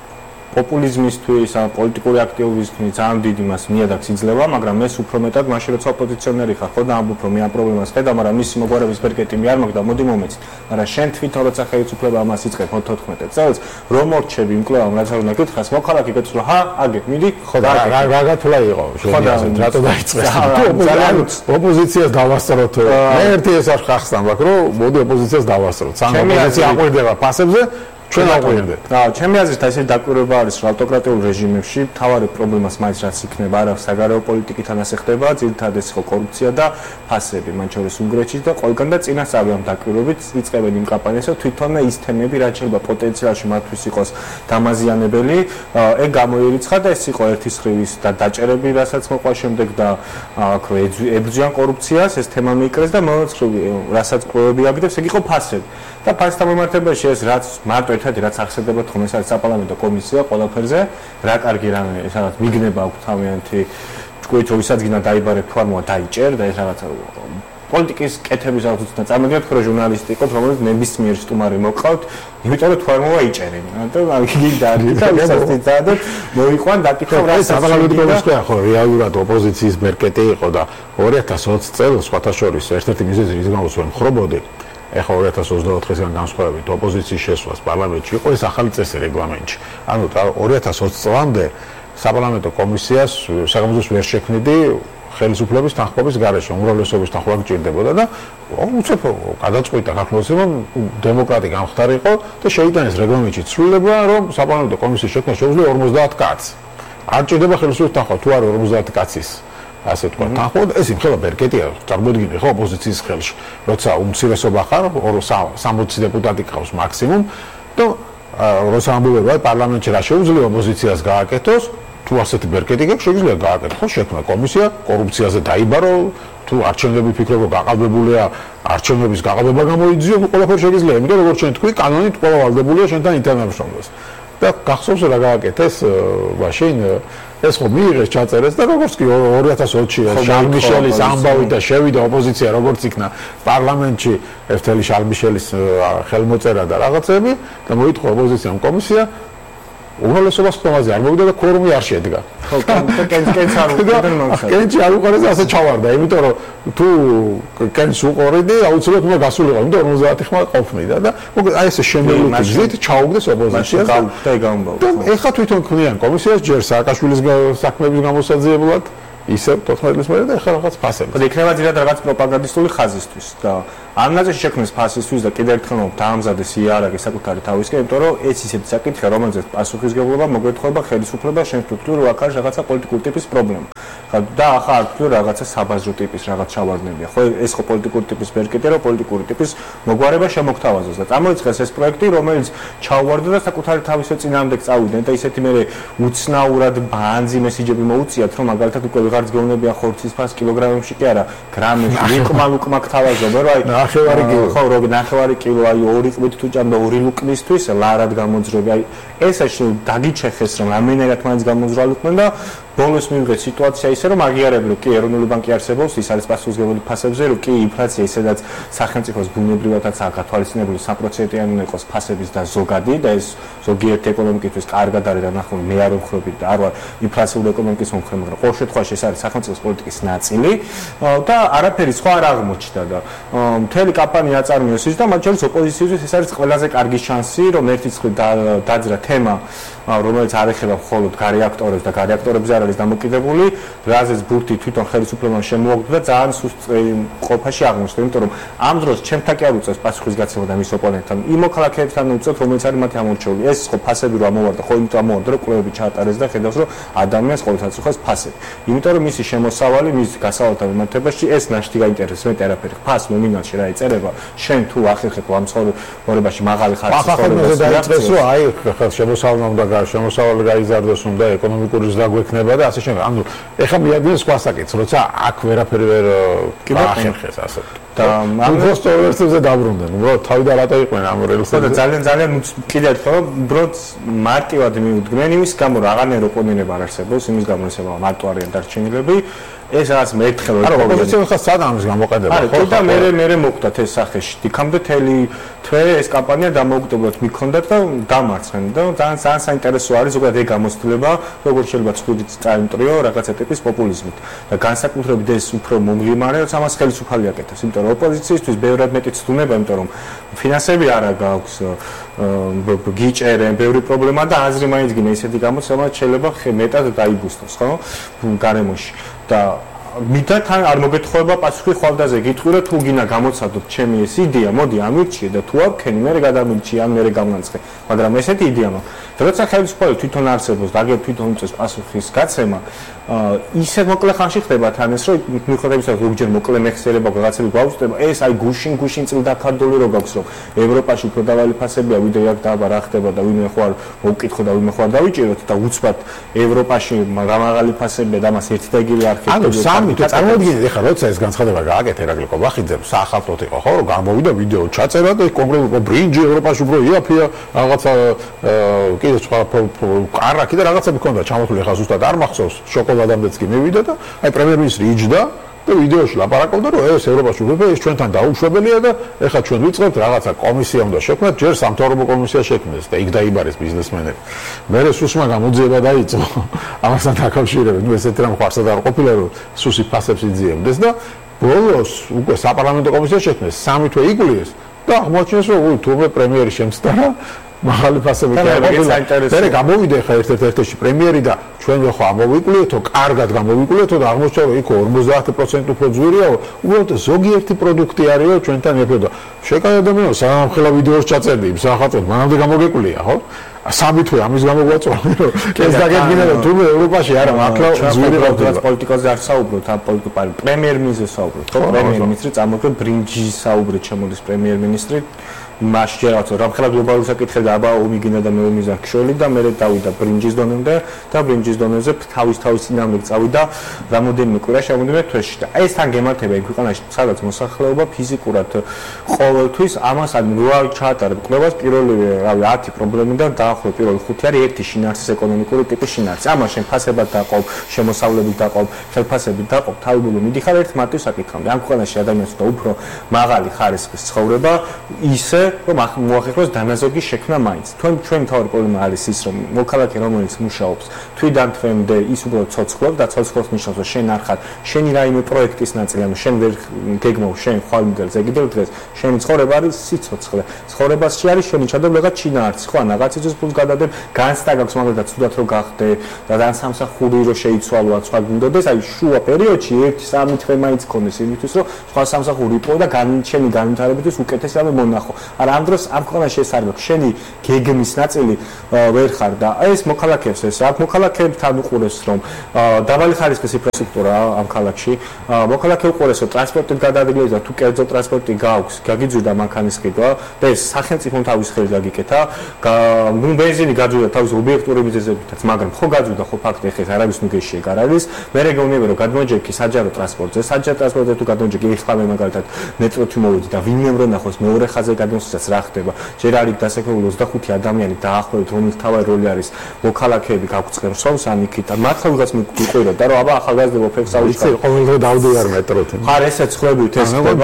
პოპულიზმისთვის, ან პოლიტიკური აქტივობისთვის ძალიან დიდი მას ნიადაგს იძლევა, მაგრამ ეს უფრო მეტად მაშინ როცა ოპოზიციონერი ხარ, ხო და ამბობ რომ მე ამ პრობლემას ხედავ, მაგრამ მისი მოგვარების ბერკეტი მე არ მაქვს და მოდი მომეცი. მაგრამ შენ თვითონ როცა ხელისუფლება ამას იწყებ თოთხმეტ წელს, რომ მორჩები იმ კლუბამ რაც არ უნდა გითხრას, მოხალხე გეცვლა, ჰა, აგე, მიდი, ხო და რა რა გათვლა იყო, შენ რატო დაიწყეს? ძალიან ოპოზიციას დავასწროთ. მე ერთი ეს არ ხახსნა, მაგრამ რომ მოდი ოპოზიციას დავასწროთ. სამ ოპოზიცია აყვირდება ფასებზე ჩვენ აღვიძებთ. და ჩემი აზრით ესე დაკვირვება არის, რომ ავტოკრატიულ რეჟიმებში მთავარი პრობლემას მაინც რაც იქნება, არა საგარეო პოლიტიკიდან ასე ხდება, ძირითადად ეს იყო კორუფცია და ფასები, მათ შორის უნგრეთში და ყველგან და წინასწარი ამ დაკვირვებით იწყებენ იმ კამპანიას, რომ თვითონ ის თემები, რაც შეიძლება პოტენციალში მათთვის იყოს დამაზიანებელი, ეგ გამოირიცხა და ეს იყო ერთის ხრივის და დაჭერები, რასაც მოყვა შემდეგ და აქ რო ებრძვიან კორუფციას, ეს თემა მიიკრეს და მეორე ხრივი, რასაც კვლევები აგდებს, ეგ იყო ფასები. და ფასთან მიმართებაში ეს რაც მარტო ერთადი რაც ახსენდება თქო ეს არის საპარლამენტო კომისია ყველაფერზე რა კარგი რამე ეს რაღაც მიგნება აქვს თავიანთი ჭკვით რომ ისადგინა დაიბარე ფორმულა დაიჭერ და ეს რაღაც პოლიტიკის კეთების აღწუც და წარმოგიდგენთ რომ ჟურნალისტი იყოთ რომელიც ნებისმიერ სტუმარი მოყავთ იმიტომ რომ ფორმულა იჭერენ და გინდა და ვისაც იცადოთ მოიყვან დაკითხავ რა საპარლამენტო კომისია ხო რეალურად ოპოზიციის ბერკეტი იყო და ორი ათას ოცი წელს სხვათა შორის ერთ-ერთი მიზეზი რის გამოც ვერ მხრობოდი ეხლა ორი ათას ოცდაოთხისგან განსხვავებით ოპოზიციის შესვლას პარლამენტში იყო ეს ახალი წესი რეგლამენტში. ანუ ორი ათას ოცი წლამდე საპარლამენტო კომისიას საგამოძიებას ვერ შექმნიდი ხელისუფლების თანხმობის გარეშე, უმრავლესობის თანხმობა გჭირდებოდა და უცებ გადაწყვიტა ქართულოსებმა დემოკრატი გამხდარიყო და შეიტანეს რეგლამენტში ცვლილება, რომ საპარლამენტო კომისიის შექმნა შეუძლია ორმოცდაათ კაცს. არ ჭირდება ხელისუფლების თანხმობა, თუ არა ორმოცდაათ კაცის ასე თქვა. თანხმობა ეს იმხელა ბერკეტია, წარმოიდგინე ხო ოპოზიციის ხელში, როცა უმცირესობა ხარ, სამოცი დეპუტატი ყავს მაქსიმუმ და როცა ამბობენ პარლამენტში რა შეუძლია ოპოზიციას გააკეთოს, თუ ასეთი ბერკეტი გაქვს, შეგვიძლია გააკეთოს შექმნა კომისია, კორუფციაზე დაიბარო, თუ არჩევნები ფიქრობ რომ გაყალბებულია, არჩევნების გაყალბება გამოიძიო, ყველაფერი შეგვიძლია, იმიტომ როგორც ჩვენ თქვი, კანონით ყველა ვალდებულია შენთან ინტერნეტშობლას. და გახსოვს რა გააკეთეს მაშინ ეს ხო მიიღეს ჩაწერეს და როგორც კი ორი ათას ოცი შარლ მიშელის ამბავი და შევიდა ოპოზიცია როგორც იქნა პარლამენტში ერთელი შარლ მიშელის ხელმოწერა და რაღაცები და მოითხოვა ოპოზიციამ კომისია უმრავლესობას ხომაზე არ მოვიდა და ქორუმი არ შედგა. ხო, კენც არ უყურდა. კენჩი არ უყურდა ასე ჩავარდა, იმიტომ რომ თუ კენს უყურდი, აუცილებლად უნდა გასულიყო, იმიტომ რომ ოცდაათი ხმა ყოფნიდა და მოკლედ აი ესე შემოვლით გზით ჩაუგდეს ოპოზიციას და გამბავ. და ეხა თვითონ ქმნიან კომისიას ჯერ სააკაშვილის საქმეების გამოსაძიებლად ისე თოთხმეტ წლის მერე და ეხლა რაღაც ფასები. და იქნება ძირად რაღაც პროპაგანდისტული ხაზისთვის და ამ ნაწილში შექმნის ფასისთვის და კიდევ ერთხელ რომ დაამზადეს იარაღი საკუთარი თავისკენ, იმიტომ რომ ეს ისეთი საკითხია, რომელზეც პასუხისგებლობა მოგეთხოვება ხელისუფლება შენ თუ აქ არის რაღაცა პოლიტიკური ტიპის პრობლემა. და ახლა არ თქვი რაღაცა საბაზრო ტიპის რაღაც ჩავარდნებია. ხო ეს ხო პოლიტიკური ტიპის ბერკეტია, რომ პოლიტიკური ტიპის მოგვარება შემოგთავაზოს და წარმოიწყეს ეს პროექტი, რომელიც ჩაუვარდა და საკუთარი თავისე წინააღმდეგ წავიდნენ და ისეთი მე უცნაურად ბანძი მესიჯები მოუწიათ, რომ მაგალითად უკვე ვიღარც გეუბნებიან ხორცის ფას კილოგრამებში კი არა, გრამებში, ლუკმა ლუკმა გთავაზობ, რა აი ნახევარი კილო. ხო, რო ნახევარი კილო, აი ორი ყბით თუ ჭამდა ორი ლუკნისთვის ლარად გამოძრები. აი ესაში დაგიჩეხეს რომ რამენერად მაინც გამოძრალუყვნენ და ბოლოს მივიღეთ სიტუაცია ისე რომ აღიარებ რომ კი ეროვნული ბანკი არსებობს, ის არის პასუხისმგებელი ფასებზე, რომ კი ინფლაცია ისედაც სახელმწიფოს ბუნებრივადაც აკათვალისწინებული სამი პროცენტიანი უნდა იყოს ფასების და ზოგადი და ეს ზოგიერთი ეკონომიკისთვის კარგად არის დანახული, მე არ ვმხრობი და არ ვარ ინფლაციური ეკონომიკის მომხრე, მაგრამ ყოველ შემთხვევაში ეს არის სახელმწიფოს პოლიტიკის ნაწილი და არაფერი სხვა არ აღმოჩნდა და მთელი კამპანია აწარმოეს ის და მათ შორის ოპოზიციისთვის ეს არის ყველაზე კარგი შანსი, რომ ერთი წყლით დაძრა თემა, რომელიც არ ეხება მხოლოდ გარეაქტორებს და გარეაქტორებზე არ არის დამოკიდებული, რაზეც ბურთი თვითონ ხელისუფლებამ შემოაგდო და ძალიან სუსტ ყოფაში აღმოჩნდა, იმიტომ რომ ამ დროს ჩემთან კი არ უწევს პასუხისგაცემა და მის ოპონენტთან, იმ მოქალაქეებთან უწევთ, რომელიც არის მათი ამორჩეული. ეს ხო ფასები რო ამოვარდა, ხო იმიტომ ამოვარდა, რომ კვლევები ჩაატარეს და ხედავს, რომ ადამიანს ყოველთვის უხეს ფასები. იმიტომ რომ მისი შემოსავალი, მის გასავალთა მიმართებაში ეს ნაშთი გაინტერესებს, მეტი არაფერი. ფას ნომინალში რა იწერება, შენ თუ ახერხებ ამ ცხოვრებაში მაღალი ხარჯის ცხოვრებას დაიწყეს, რომ აი შემოსავალი უნდა შემოსავალი გაიზარდოს, უნდა ეკონომიკური ზრდა გვექნება და ასე შემდეგ. ანუ ეხლა მიადგენ სხვა საკითხს, როცა აქ ვერაფერი ვერ გაახერხეს ასე. და ამ რესტორნებზე დაბრუნდნენ. უბრალოდ თავი და რატო იყვნენ ამ რელსზე და ძალიან ძალიან კიდევ ერთხელ უბრალოდ მარტივად მიუდგნენ იმის გამო რომ აღარ ოპონენტები არ არსებობს, იმის გამო ისე მარტო არიან დარჩენილები. ეს რაც მეერთხელ რო არა ოპოზიცია ხა სადამის გამოყედება ხო და მე მე მოხდათ ეს სახეში იქამდე თელი თვე ეს კამპანია დამოუკიდებლად მიქონდათ და დამარცხენ და ძალიან ძალიან საინტერესო არის ზოგადად ეგ გამოცდილება როგორც შეიძლება ცუდით წაიმტრიო რაღაცა ტიპის პოპულიზმით და განსაკუთრებით ეს უფრო მომღიმარე რაც ამას ხელისუფალი აკეთებს იმიტომ რომ ოპოზიციისთვის ბევრად მეტი ცდუნება იმიტომ რომ ფინანსები არ აქვს გიჭერენ ბევრი პრობლემა და აზრი მაინც გინდა ისეთი გამოცემა შეიძლება მეტად დაიბუსტოს ხო გარემოში და მითხა თან არ მოგეთხოვება პასუხი ხვალდაზე გიტყვი რომ თუ გინდა გამოცადოთ ჩემი ეს იდეა მოდი ამირჩიე და თუ არ ქენი მე გადამირჩიე ან მე გამანცხე მაგრამ ესეთი იდეა მაქვს და როცა ხელისუფლება თვითონ არსებობს და აგერ თვითონ უწევს პასუხის გაცემა ისე მოკლე ხანში ხდება თან ეს რომ მიხედავთ ზოგჯერ მოკლე მეხსიერება რაღაცები გვაუწდება ეს აი გუშინ გუშინ წილ დაკარდული რო გაქვს რომ ევროპაში უფრო დავალი ფასებია ვიდეო აქ და რა ხდება და ვინმე ხوار მოვკითხო და ვინმე ხوار დავიჭიროთ და უცბად ევროპაში მაღალი ფასებია და მას ერთი და იგივე არქეტიპი ანუ სამი თუ წარმოიდგინეთ ეხლა როცა ეს განცხადება გააკეთა ერაკლი ყობახიძემ საახალწლოდ იყო ხო რომ გამოვიდა ვიდეო ჩაწერა და კონკრეტულად ბრინჯი ევროპაში უფრო იაფია რაღაცა კიდე სხვა კარაკი და რაღაცები ქონდა ჩამოთვლილი ეხლა ზუსტად არ მახსოვს შოკოლადამდეც კი მივიდა და აი პრემიერ-მინისტრი იჯდა და ვიდეოში ლაპარაკობდა რომ ეს ევროპაში უფრო ეს ჩვენთან დაუშვებელია და ეხლა ჩვენ ვიწყებთ რაღაცა კომისია უნდა შექმნათ ჯერ სამთავრობო კომისია შექმნეს და იქ დაიბარეს ბიზნესმენები მე სუსმა გამოძიება დაიწყო ამასთან დაკავშირებით ნუ ესეთი რამ ხარსად არ ყოფილა რომ სუსი ფასებს იძიებდეს და ბოლოს უკვე საპარლამენტო კომისია შექმნეს სამი თვე იგულიეს და აღმოჩნდეს რომ თუმე პრემიერი შემცდარა მაღალი ფასები დაიწყო. მე გამოვიდა ხა ერთ-ერთ ერთში პრემიერი და ჩვენ ხო ამოვიკვლიეთო, კარგად გამოვიკვლიეთო და აღმოჩნდა რომ იქ ორმოცდაათი პროცენტი უფრო ძვირიაო. უბრალოდ ზოგიერთი პროდუქტი არისო ჩვენთან ერთად და შეკაი ადამიანო სამხელა ვიდეოს ჩაწერდი იმ სახალხო მანამდე გამოგეკვლია, ხო? სამი თვე ამის გამო გვაწვავენ რომ ეს დაგედგინა რომ თურმე ევროპაში არა მართლა ძვირი პოლიტიკაზე არ საუბრობთ ამ პოლიტიკურ პრემიერ-მინისტრზე საუბრობთ ხო პრემიერ-მინისტრი წამოგვიყვება ბრინჯის საუბრით შემოდის პრემიერ-მინისტრი მაშინ რაღაც რამხელა გლობალური საკითხები და აბა ომი გინდა და მე ომის აქშოლი და მე დავიდა ბრინჯის დონემდე და ბრინჯის დონეზე თავის თავის წინამდეგ წავიდა რამოდენიმე კვირა შემოდიიმე თვეში და ეს თან გემართება იქ ქვეყანაში სადაც მოსახლეობა ფიზიკურად ყოველთვის ამას ან რა ჩაატარებ კვლევას პირველივე რავი ათი პრობლემიდან დაახლოებით პირველი ხუთი არის ერთი შინაარსის ეკონომიკური ტიპის შინაარსი ამას შენ ფასებად დაყოლ შემოსავლებით დაყოლ ხელფასებით დაყოლ თავიდანვე მიდიხარ ერთ მარტივ საკითხამდე ამ ქვეყანაში ადამიანს და უფრო მაღალი ხარისხის ცხოვრება ისე რომ მოახერხოს დანაზოგი შექმნა მაინც. თქვენ ჩვენ თავი პრობლემა არის ის რომ მოქალაქე რომელიც მუშაობს თვიდან თვემდე ის უბრალოდ ცოცხლობს და ცოცხლობს ნიშნავს რომ შენ არ ხარ შენი რაიმე პროექტის ნაწილი ანუ შენ ვერ გეგმავ შენ ხვალ მიგელს ეგიდევ დღეს შენი ცხოვრება არის სიცოცხლე. ცხოვრებაში არის შენი ჩადობრება ჩინაარსი ხო რაღაცა ის ფულს გადადებ განცდა გაქვს მაგალითად თუდად რომ გახდე და დან სამსახური რომ შეიცვალო ან სხვა გინდოდეს აი შუა პერიოდში ერთი სამი თვე მაინც ქონდეს იმისთვის რომ სხვა სამსახური იყო და განჩენი განვითარებისთვის უკეთესი რამე მონახო. არა ამ დროს ამ ქვეყანაში ეს არ გვაქვს შენი გეგმის ნაწილი ვერ ხარ და ეს მოქალაქეებს ეს აქ მოქალაქეებთან უყურეს რომ დაბალი ხარისხის ინფრასტრუქტურა ამ ქალაქში მოქალაქე უყურეს რომ ტრანსპორტით გადაადგილეს და თუ კერძო ტრანსპორტი გაქვს გაგიძვირდა მანქანის ყიდვა და ეს სახელმწიფომ თავის ხელს გაგიკეთა ნუ ბენზინი გაძვირდა თავის ობიექტური მიზეზებითაც მაგრამ ხო გაძვირდა ხო ფაქტი ეხეს არავის ნუ გეშიე არ არის მე რეგიონები რომ გადმოჯექი საჯარო ტრანსპორტზე საჯარო ტრანსპორტზე თუ გადმოჯექი ეხლა მე მაგალითად მეტროთი მოვიდი და ვინმე რომ ნახოს მეორე ხაზზე გადმოსვლას რა ხდება ჯერ არის დასაქმებული ოცდახუთი ადამიანი დაახლოებით რომელიც თავი როლი არის მოქალაქეები გაგვწევს სომს ან იქით და მართლა ვიღაც მიყვირდა და რომ აბა ახალგაზრდა ფეხსავლის ვიცი ყოველდღე დავდივარ მეტროთი ხარ ესეც ხვდებით ეს ხდება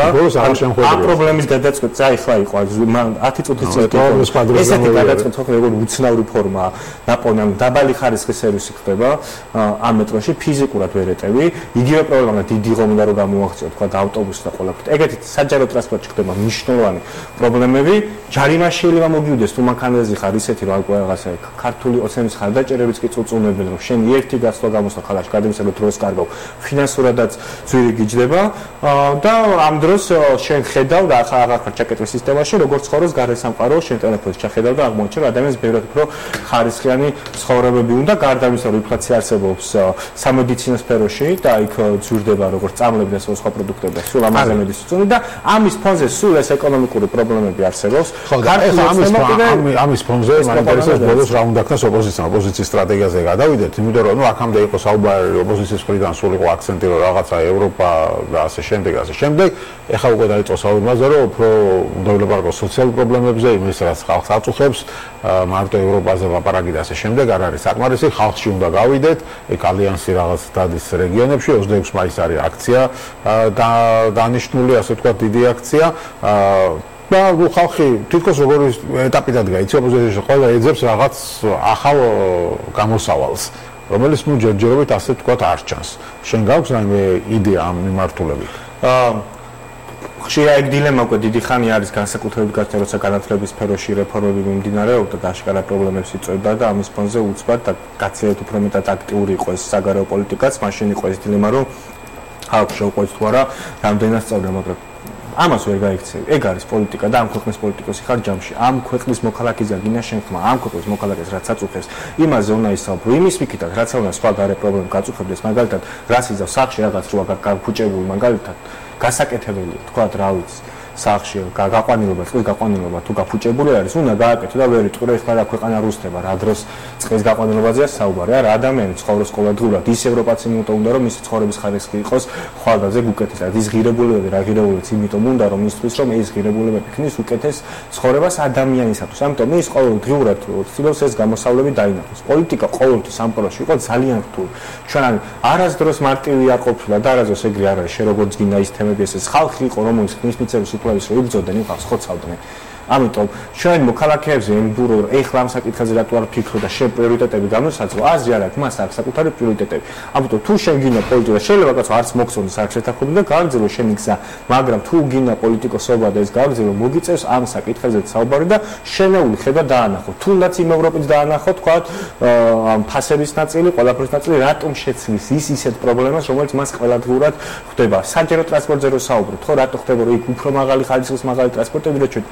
ამ პრობლემის გადაწყვეტა ახლა იყო ათი წუთის წინ ესეთი გადაწყვეტა ხო როგორ უცნაური ფორმაა ნაპოვნი დაბალი ხარისხის სერვისი ხდება ამ მეტროში ფიზიკურად ვერ ეტევი იგივე პრობლემა დიდი ღომდა რომ გამოაღწიო თქვა და ავტობუსი და ყველაფერი ეგეთი საჯარო ტრანსპორტში ხდება მნიშვნელოვანი პრობლემები ჯარიმა შეიძლება მოგივიდეს თუ მანქანაზე ხარ ისეთი რომ ალკო რაღაცა ქართული ოცნების ხარდაჭერებიც კი წუწუნებენ რომ შენ ერთი გასვლა გამოსვლა ხალხში გადმოსება დროს კარგავ ფინანსურადაც ძვირი გიჯდება და ამ დროს შენ ხედავ და ახლა აღარ ჩაკეტვის სისტემაში როგორც ცხოვრობს გარესამყარო შენ ტელეფონში ჩახედავ და აღმოჩენ ადამიანს ბევრად უფრო ხარისხიანი ცხოვრებები უნდა გარდა ამისა რომ ინფლაცია არსებობს სამედიცინო სფეროში და იქ ძვირდება როგორც წამლები და სხვა პროდუქტები და სულ ამაზე მედიცინი და ამის ფონზე სულ ეს ეკონომიკური პრობლემები არსებობს ხო და ეს ამის ამის ფონზე მაინტერესებს ბოლოს რა უნდა ქნას ოპოზიციამ ოპოზიციის სტრატეგიაზე გადავიდეთ იმიტომ რომ ნუ აქამდე იყო საუბარი ოპოზიციის მხრიდან სულ იყო აქცენტი რომ რაღაცა ევროპა და ასე შემდეგ ასე შემდეგ ეხლა უკვე დაიწყო საუბარი რომ უფრო უნდა ვილაპარაკო სოციალურ პრობლემებზე იმის რაც ხალხს აწუხებს მარტო ევროპაზე ლაპარაკი და ასე შემდეგ არ არის საკმარისი ხალხში უნდა გავიდეთ ეგ ალიანსი რაღაც დადის რეგიონებში ოცდაექვსი მაისს არის აქცია და დანიშნული ასე თქვა დიდი აქცია და ხალხი თითქოს როგორი ეტაპიდან გაიცი ოპოზიციაში ყველა ეძებს რაღაც ახალ გამოსავალს რომელიც ნუ ჯერჯერობით ასე თქვა არ ჩანს შენ გაქვს რაიმე იდეა ამ მიმართულებით ხშირად ეგ დილემა უკვე დიდი ხანი არის განსაკუთრებით გასცენ როცა განათლების სფეროში რეფორმები მიმდინარეობდა და აშკარა პრობლემებს იწვევდა და ამის ფონზე უცბად და გაცილებით უფრო მეტად აქტიური იყო ეს საგარეო პოლიტიკაც მაშინ იყო ეს დილემა რომ ხალხი შეუყვეს თუ არა რამდენად სწავლდა მაგრამ ამას ვერ გაიქცევი. ეგ არის პოლიტიკა და ამ ქვეყნის პოლიტიკოსი ხარ ჯამში. ამ ქვეყნის მოქალაქეზე გინდა შენხმა, ამ ქვეყნის მოქალაქეს რაც აწუხებს, იმაზე უნდა ისაუბრო. იმის მიქითაც რაც უნდა სხვა გარე პრობლემა გაწუხებდეს, მაგალითად, რას იზავს სახში რაღაც რო გაგფუჭებული, მაგალითად, გასაკეთებელია, თქვა რა ვიცი. სახში გაყვანილობა, წყლის გაყვანილობა თუ გაფუჭებული არის, უნდა გააკეთო და ვერ იტყვი რა ხარ ქვეყანა რუსდება, რა დროს წყლის გაყვანილობაზეა საუბარი. არა, ადამიანი ცხოვრობს ყოველდღურად, ის ევროპაცი იმიტომ უნდა რომ მისი ცხოვრების ხარისხი იყოს ხვალდაზე უკეთესად. ის ღირებულებები, რა ღირებულებიც იმიტომ უნდა რომ ისთვის რომ ეს ღირებულებები ქნის უკეთეს ცხოვრებას ადამიანისათვის. ამიტომ ის ყოველდღურად ცდილობს ეს გამოსავლები დაინახოს. პოლიტიკა ყოველთვის სამყაროში იყო ძალიან რთული. ჩვენ არასდროს მარტივი არ ყოფილა და არასდროს ეგრე არ არის, შე როგორც გინდა ის თემები ეს ხალხი იყო რომელიც ქნის მიცემს ის რომ იბრძოდნენ ხალხს ხოცავდნენ. ამიტომ ჩვენ მოქალაქეებზე ემბურო ეხლა ამ საკითხზე რატო არ ფიქრო და შენ პრიორიტეტები განვსაძლო აზრი არ აქვს მას აქვს საკუთარი პრიორიტეტები. ამიტომ თუ შენ გინდა პოლიტიკა შეიძლება კაცო არც მოგწონდეს არც შეთანხმებული და გააგრძელო შენი გზა, მაგრამ თუ გინდა პოლიტიკოსობა და ეს გააგრძელო მოგიწევს ამ საკითხებზე საუბარი და შენეული ხედვა დაანახო. თუნდაც იმ ევროპით დაანახო, თქვა ამ ფასების ნაწილი, ყველაფრის ნაწილი რატომ შეცვლის ის ისეთ პრობლემას, რომელიც მას ყველადღურად ხდება. საჯარო ტრანსპორტზე რო საუბრობთ, ხო, რატო ხდება რომ იქ უფრო მაღალი ხარისხის მაღალი ტრანსპორტები და ჩვენ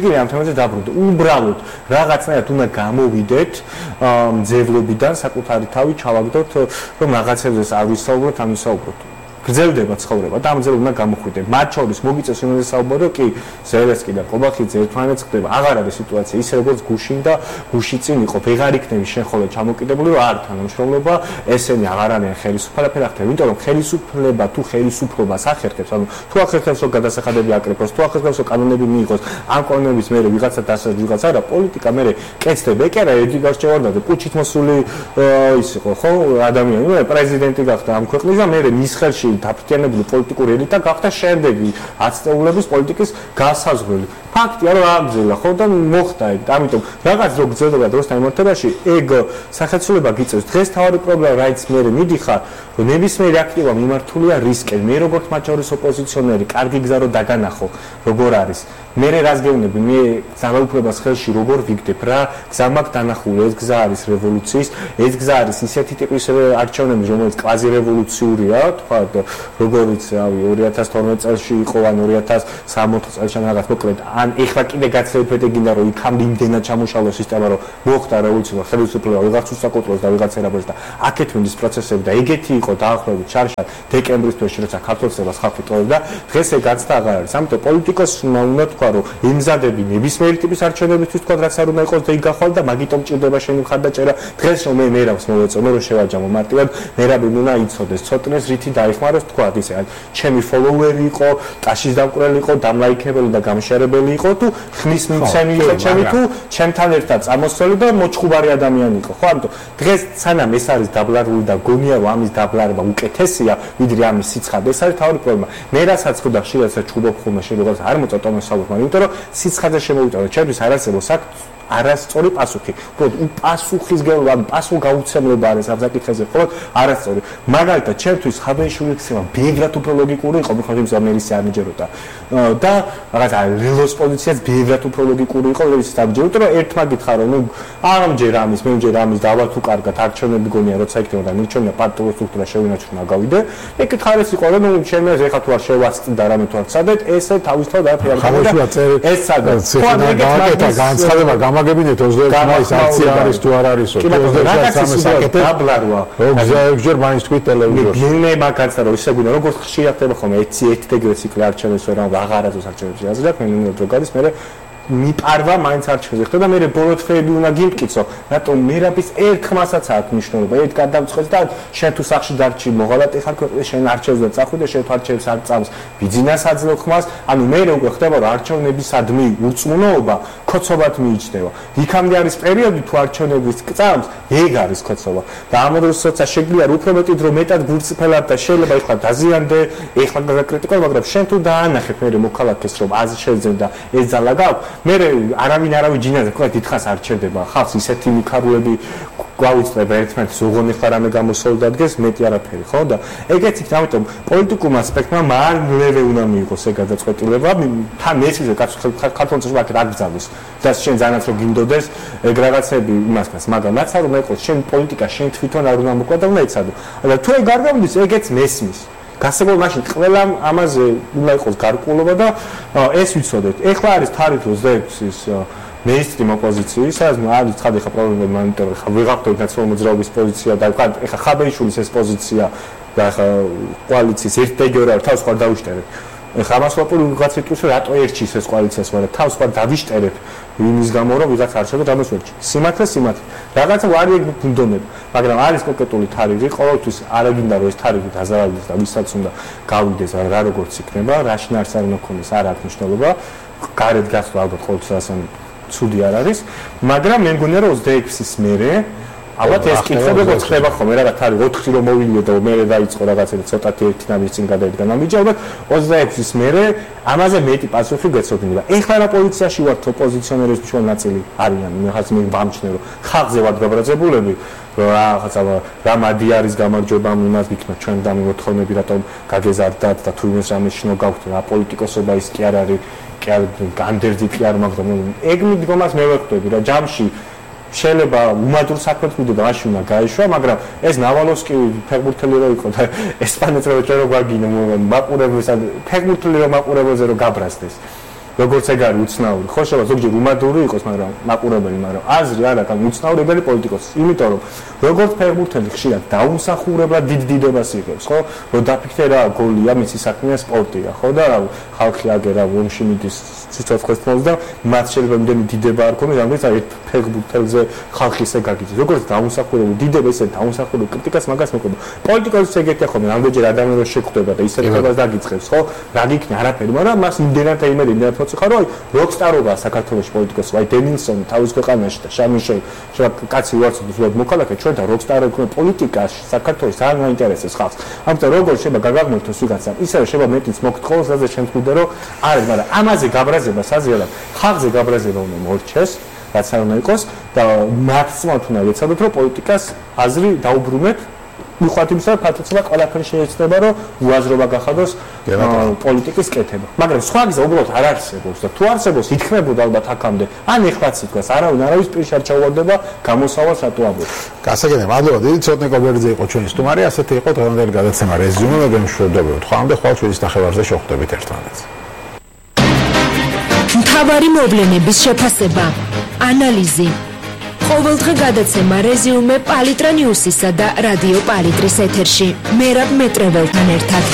იგი ამ თემაზე დაბრუნდა. უბრალოდ რაღაცნაირად უნდა გამოვიდეთ მძევლობიდან, საკუთარი თავი ჩავაგდოთ, რომ რაღაცებზე არ ვისაუბროთ, ამ ვისაუბროთ. გრძელდება ცხოვრება და ამ გრძელს უნდა გამოხვიდეთ. მათ შორის მოგიწევს იმაზე საუბრო, კი ზელესკი და ყობახიძე ერთმანეთს ხდება. აღარ არის სიტუაცია ისე როგორც გუშინ და გუში წინ იყო. ვეღარ იქნები შენ ხოლმე ჩამოკიდებული, რომ არ თანამშრომლობა, ესენი აღარ არიან ხელისუფლება, ფერახტები, იმიტომ რომ ხელისუფლება თუ ხელისუფლებას ახერხებს, ანუ თუ ახერხებს რომ გადასახადები აკრეფოს, თუ ახერხებს რომ კანონები მიიღოს, ამ კანონების მერე ვიღაცა დასაჯ ვიღაცა არა, პოლიტიკა მერე კეთდება. ეკერა ერთი გარჩევარდაძე პუჩით მოსული ის იყო, ხო, ადამიანი, ნუ პრეზიდენტი გახდა ამ ქვეყნის და მერე მის ხელში დაფრთხილებული პოლიტიკური ელიტა გახდა შემდეგი ათწლეულების პოლიტიკის გასაზღვრელი. ფაქტია რომ აგზელა ხო და მოხდა ეგ. ამიტომ რაღაც რო გრძელდება დროსთან მიმართებაში, ეგ სახელმწიფოება გიწევს. დღეს თავი პრობლემა რაიც მე მიდიხარ, რომ ნებისმიერი აქტივა მიმართულია რისკენ. მე როგორც მათ შორის ოპოზიციონერი, კარგი გზა რო დაგანახო, როგორ არის. მე რას გეუბნები, მე ძალაუფლებას ხელში როგორ ვიგდებ რა, გზა მაქვს დანახული, ეს გზა არის რევოლუციის, ეს გზა არის ისეთი ტიპის არჩევნები, რომელიც კვაზი რევოლუციურია, თქვა როგორიც რავი ორი ათას თორმეტ წელს იყო ან ორი ათას სამოთხ წელს რაღაც მოკლედ ან ეხლა კიდე გაცეფეთე გინდა რომ იქამდე იმდენად ჩამოშალო სისტემა რომ მოხდა რევოლუცია ხელისუფლება ვიღაც უსაკუთრებს და ვიღაც ერაბებს და აქეთ მინდის პროცესები და ეგეთი იყო დაახლოებით ჩარშად დეკემბრის თვეში როცა ქართლოსებას ხალხი ტოვებდა დღეს ეგ გაცდა აღარ არის ამიტომ პოლიტიკოსმა უნდა თქვა რომ იმზადები ნებისმიერი ტიპის არჩევნებისთვის თქვა რაც არ უნდა იყოს და იგახვალ და მაგიტომ ჭირდება შენი მხარდაჭერა დღეს რომ მე მერავს მოვეწონო რომ შევაჯამო მარტივად მერაბი უნდა იცოდეს ცოტნეს რითი დაიხმაროს თქვა ისე ან ჩემი ფოლოვერი იყო ტაშის დამკვრელი იყო დამლაიქებელი და გამშერებელი იყო თუ ხმის მიცემი იყო ჩემი თუ ჩემთან ერთად წამოსული და მოჩხუბარი ადამიანი იყო ხო ამიტომ დღეს სანამ ეს არის დაბლარული და გონია რომ ამის დაბლარება უკეთესია ვიდრე ამის სიცხადე ეს არის თავი პრობლემა მე რასაც ხვდა შეიძლება ჩხუბობ ხოლმე შეიძლება არ მოწოტომ საუბარი იმიტომ რომ სიცხადე შემოვიტანო ჩემთვის არ არსებობს აქ არასწორი პასუხი. უბრალოდ პასუხისგებლობა, პასუხ გაუცემლობა არის ამ საკითხებზე, ხოლო არასწორი. მაგალითად, ჩემთვის ხაბენიშვილის ქცევა ბევრად უფრო ლოგიკური იყო, მხოლოდ იმ ზამერის არ მიჯეროდა. და რაღაცა რელოს პოზიციაც ბევრად უფრო ლოგიკური იყო, როდის დამჯერდა, რომ ერთმა გითხრა, რომ ნუ ამჯერ ამის, მემჯერ ამის დავა თუ კარგად არჩევნები გონია, როცა იქნება და მირჩევნია პარტიული სტრუქტურა შევინაჩვენა გავიდე. ეკითხა ეს იყო, რომ ნუ ჩემს ეხა თუ არ შევასწრდა რამე თუ არ ცადეთ, ესე თავისთავად არაფერი არ გქონდა. ეს სადაც. ხო, ეგეც განცხადება გამაგებინეთ ოცდაექვსი მაისს აქცია არის თუ არ არისო. ოცდაექვსი საკეთე დაბლარვა. ოცდაექვსჯერ მაინც თქვით ტელევიზორში. მე მაგაცა რომ ისე გვინდა როგორც ხშირად ხდება ხოლმე ერთი ერთი დეგრე ციკლი არჩევნებს რა აღარაზოს არჩევნებს აზრად მე ნუ რო გადის მე მიპარვა მაინც არჩევნებზე ხდება და მე ბოლო თვეები უნდა გიმტკიცო რატომ მერაბის ერთ ხმასაც აქვს მნიშვნელობა ერთ გადამწყვეტს და შენ თუ სახში დარჩი მოღალატე ხარ ქვეყნის შენ არჩევნებზე წახვიდე და შენ არჩევნებს არ წამს ბიძინას აძლევ ხმას ანუ მე როგორ ხდება რომ არჩევნებისადმი ურწმუნოობა ქოცობად მიიჩნევა იქამდე არის პერიოდი თუ არჩევნების წამს ეგ არის ქოცობა და ამ დროსაც შეგვიძლია უფრო მეტი დრო მეტად გულწრფელად და შეიძლება ეხლა დაზიანდე ეხლა გაკრიტიკო მაგრამ შენ თუ დაანახებ მე მოქალაქეს რომ აზრი შეძენ და ეს ძალა გაქვს მე არავინ არავინ ჯინაზე თქვა დიდხანს არ ჩერდება ხალხს ისეთი მიქარულები გვაუწყდება ერთმანეთს უღონი ხარამე გამოსულ დადგეს მეტი არაფერი ხო და ეგეც იქ ამიტომ პოლიტიკურ ასპექტმა მარლევე უნდა მიიღოს ეგ გადაწყვეტილება თან მეცეზე ქართულში ვაკ რა გძავნის და შენ ზანაც რო გინდოდეს ეგ რაღაცები იმასკას მაგრამ რაც არ უნდა იყოს შენ პოლიტიკა შენ თვითონ არ უნდა მოკვდა და უნდა ეცადო და თუ ეგ არ გამდის ეგეც მესმის გასაგებია მაშინ ყველა ამაზე უნდა იყოს გარკვეულობა და ეს ვიცოდეთ. ეხლა არის თარიღ ოცდაექვსის მეინსტრიმ ოპოზიციის, სადაც არის ცხადი ხა პრობლემა მონიტორი, ხა ვიღავთ ნაციონალური მოძრაობის პოზიცია და ეხლა ხაბენიშვილის ეს პოზიცია და ეხლა კოალიციის ერთ-ერთი თავს ხარ დავიშტერებ. ეხლა ამას ვაპური ვიღაც იტყვის რომ რატო ერჩის ეს კოალიციას, მაგრამ თავს ხარ დავიშტერებ იმის გამო რომ ვიღაც არჩევდა რამეს ვერჩი. სიმართლე სიმართლე. რაღაცა ვარი ეგ ბუნდონები, მაგრამ არის კონკრეტული თარიღი, ყოველთვის არ აგინდა რომ ეს თარიღი დაზარალდეს და ვისაც უნდა გავიდეს რა როგორც იქნება, რა შინაარს არ უნდა ქონდეს, არ აქვს მნიშვნელობა. გარეთ გასვლა ალბათ ყოველთვის ასან ცუდი არ არის, მაგრამ მე მგონია რომ ოცდაექვსის მერე ალბათ ეს კითხები როგორც ხდება ხოლმე რა თარი ოთხი რომ მოვილიო და მე დაიწყო რაღაცა ცოტათი ერთი ნამის წინ გადაიდგა ნამიჯი ალბათ ოცდაექვსის მერე ამაზე მეტი პასუხი გეცოდინება. ეხლა რა პოლიციაში ვართ ოპოზიციონერების ჩვენ ნაწილი არიან მეხაც მე ვამჩნევ რომ ხალხზე ვართ გაბრაზებულები რაღაცა რა მადი არის გამარჯვება იმას გიქნა ჩვენ და მიმოთხოვნები რატომ გაგეზარდათ და თუ იმას რამე შინო გაქვთ რა პოლიტიკოსობა ის კი არ არის კი არ განდერძი კი არ მაგრამ ეგ მიდგომას მე ვეკვდები რა ჯამში შეიძლება უმადურ საქმეს მიდოდა მაშინ უნდა გაიშვა მაგრამ ეს ნავალოვსკი ფეხბურთელი რო იყო და ესპანეთს რო ჩვენ რო გვაგინო მაყურებელს ფეხბურთელი რო მაყურებელზე რო გაბრაზდეს როგორც ეგ არის უცნაური. ხო, შეიძლება ზოგჯერ უმადური იყოს, მაგრამ მაყურებელი, მაგრამ აზრი არ აქვს უცნაურებელი პოლიტიკოსი, იმიტომ რომ როგორც ფეხბურთელი ხშირად დაუმსახურებლად დიდ დიდებას იღებს, ხო? რომ დაფიქრე რა გოლია, მისი საქმეა სპორტია, ხო და რა ხალხი აგერა ომში მიდის სიცოცხლესთან და მათ შეიძლება იმდენი დიდება არ ქონდეს, რამაც აი ფეხბურთელზე ხალხი ისე გაგიძებს. როგორც დაუმსახურებელი დიდება, ისე დაუმსახურებელი კრიტიკას მაგას მეყოლა. პოლიტიკოსი ეგეთია ხოლმე, რამდენჯერ ადამიანს შეხვდება და ისეთ ხებას დაგიწყებს, ხო? რა გიქნა არაფერი, მაგრამ მას იმდენად იმედი იმდენად მოწიხარ, რომ როკსტარობაა საქართველოს პოლიტიკოსი, აი დენილსონი თავის ქვეყანაში და შამიშოვი, შეიძლება კაცი უარყოფს უბრალოდ მოქალაქე, ჩვენ და როკსტარები ქვია პოლიტიკაში, საქართველოს არ მაინტერესებს ხალხს. ამიტომ როგორ შეიძლება გაგაგმართოს ვიღაცა, ისევე შეიძლება მეტიც მოგთხოვოს, რაზე შემთხვევით, რომ არის, მაგრამ ამაზე გაბრაზება საზიანად, ხალხზე გაბრაზება უნდა მორჩეს, რაც არ უნდა იყოს და მაქსიმალურად უნდა ეცადოთ, რომ პოლიტიკას აზრი დაუბრუნოთ. მიხვალთ იმისა, რომ ფართოცება ყველაფერი შეიძლება, რომ უაზრობა გახადოს პოლიტიკის კეთება. მაგრამ სხვა გზა უბრალოდ არ არსებობს და თუ არსებობს, ითქმებოდა ალბათ აქამდე. ან ეხლაც ითქვას, არავინ არავის პირში არ ჩაუვარდება გამოსავალს რატო ამბობ. გასაგებია, მადლობა დიდი ცოტნე კობერძე იყო ჩვენი სტუმარი, ასეთი იყო დღევანდელი გადაცემა რეზიუმე და გემშვიდობებით. ხვამდე ხვალ ჩვენის ნახევარზე შევხვდებით ერთმანეთს. მთავარი მოვლენების შეფასება, ანალიზი. ყოველდღე გადაცემა რეზიუმე პალიტრა ნიუსისა და რადიო პალიტრის ეთერში. მერაბ მეტრეველთან ერთად.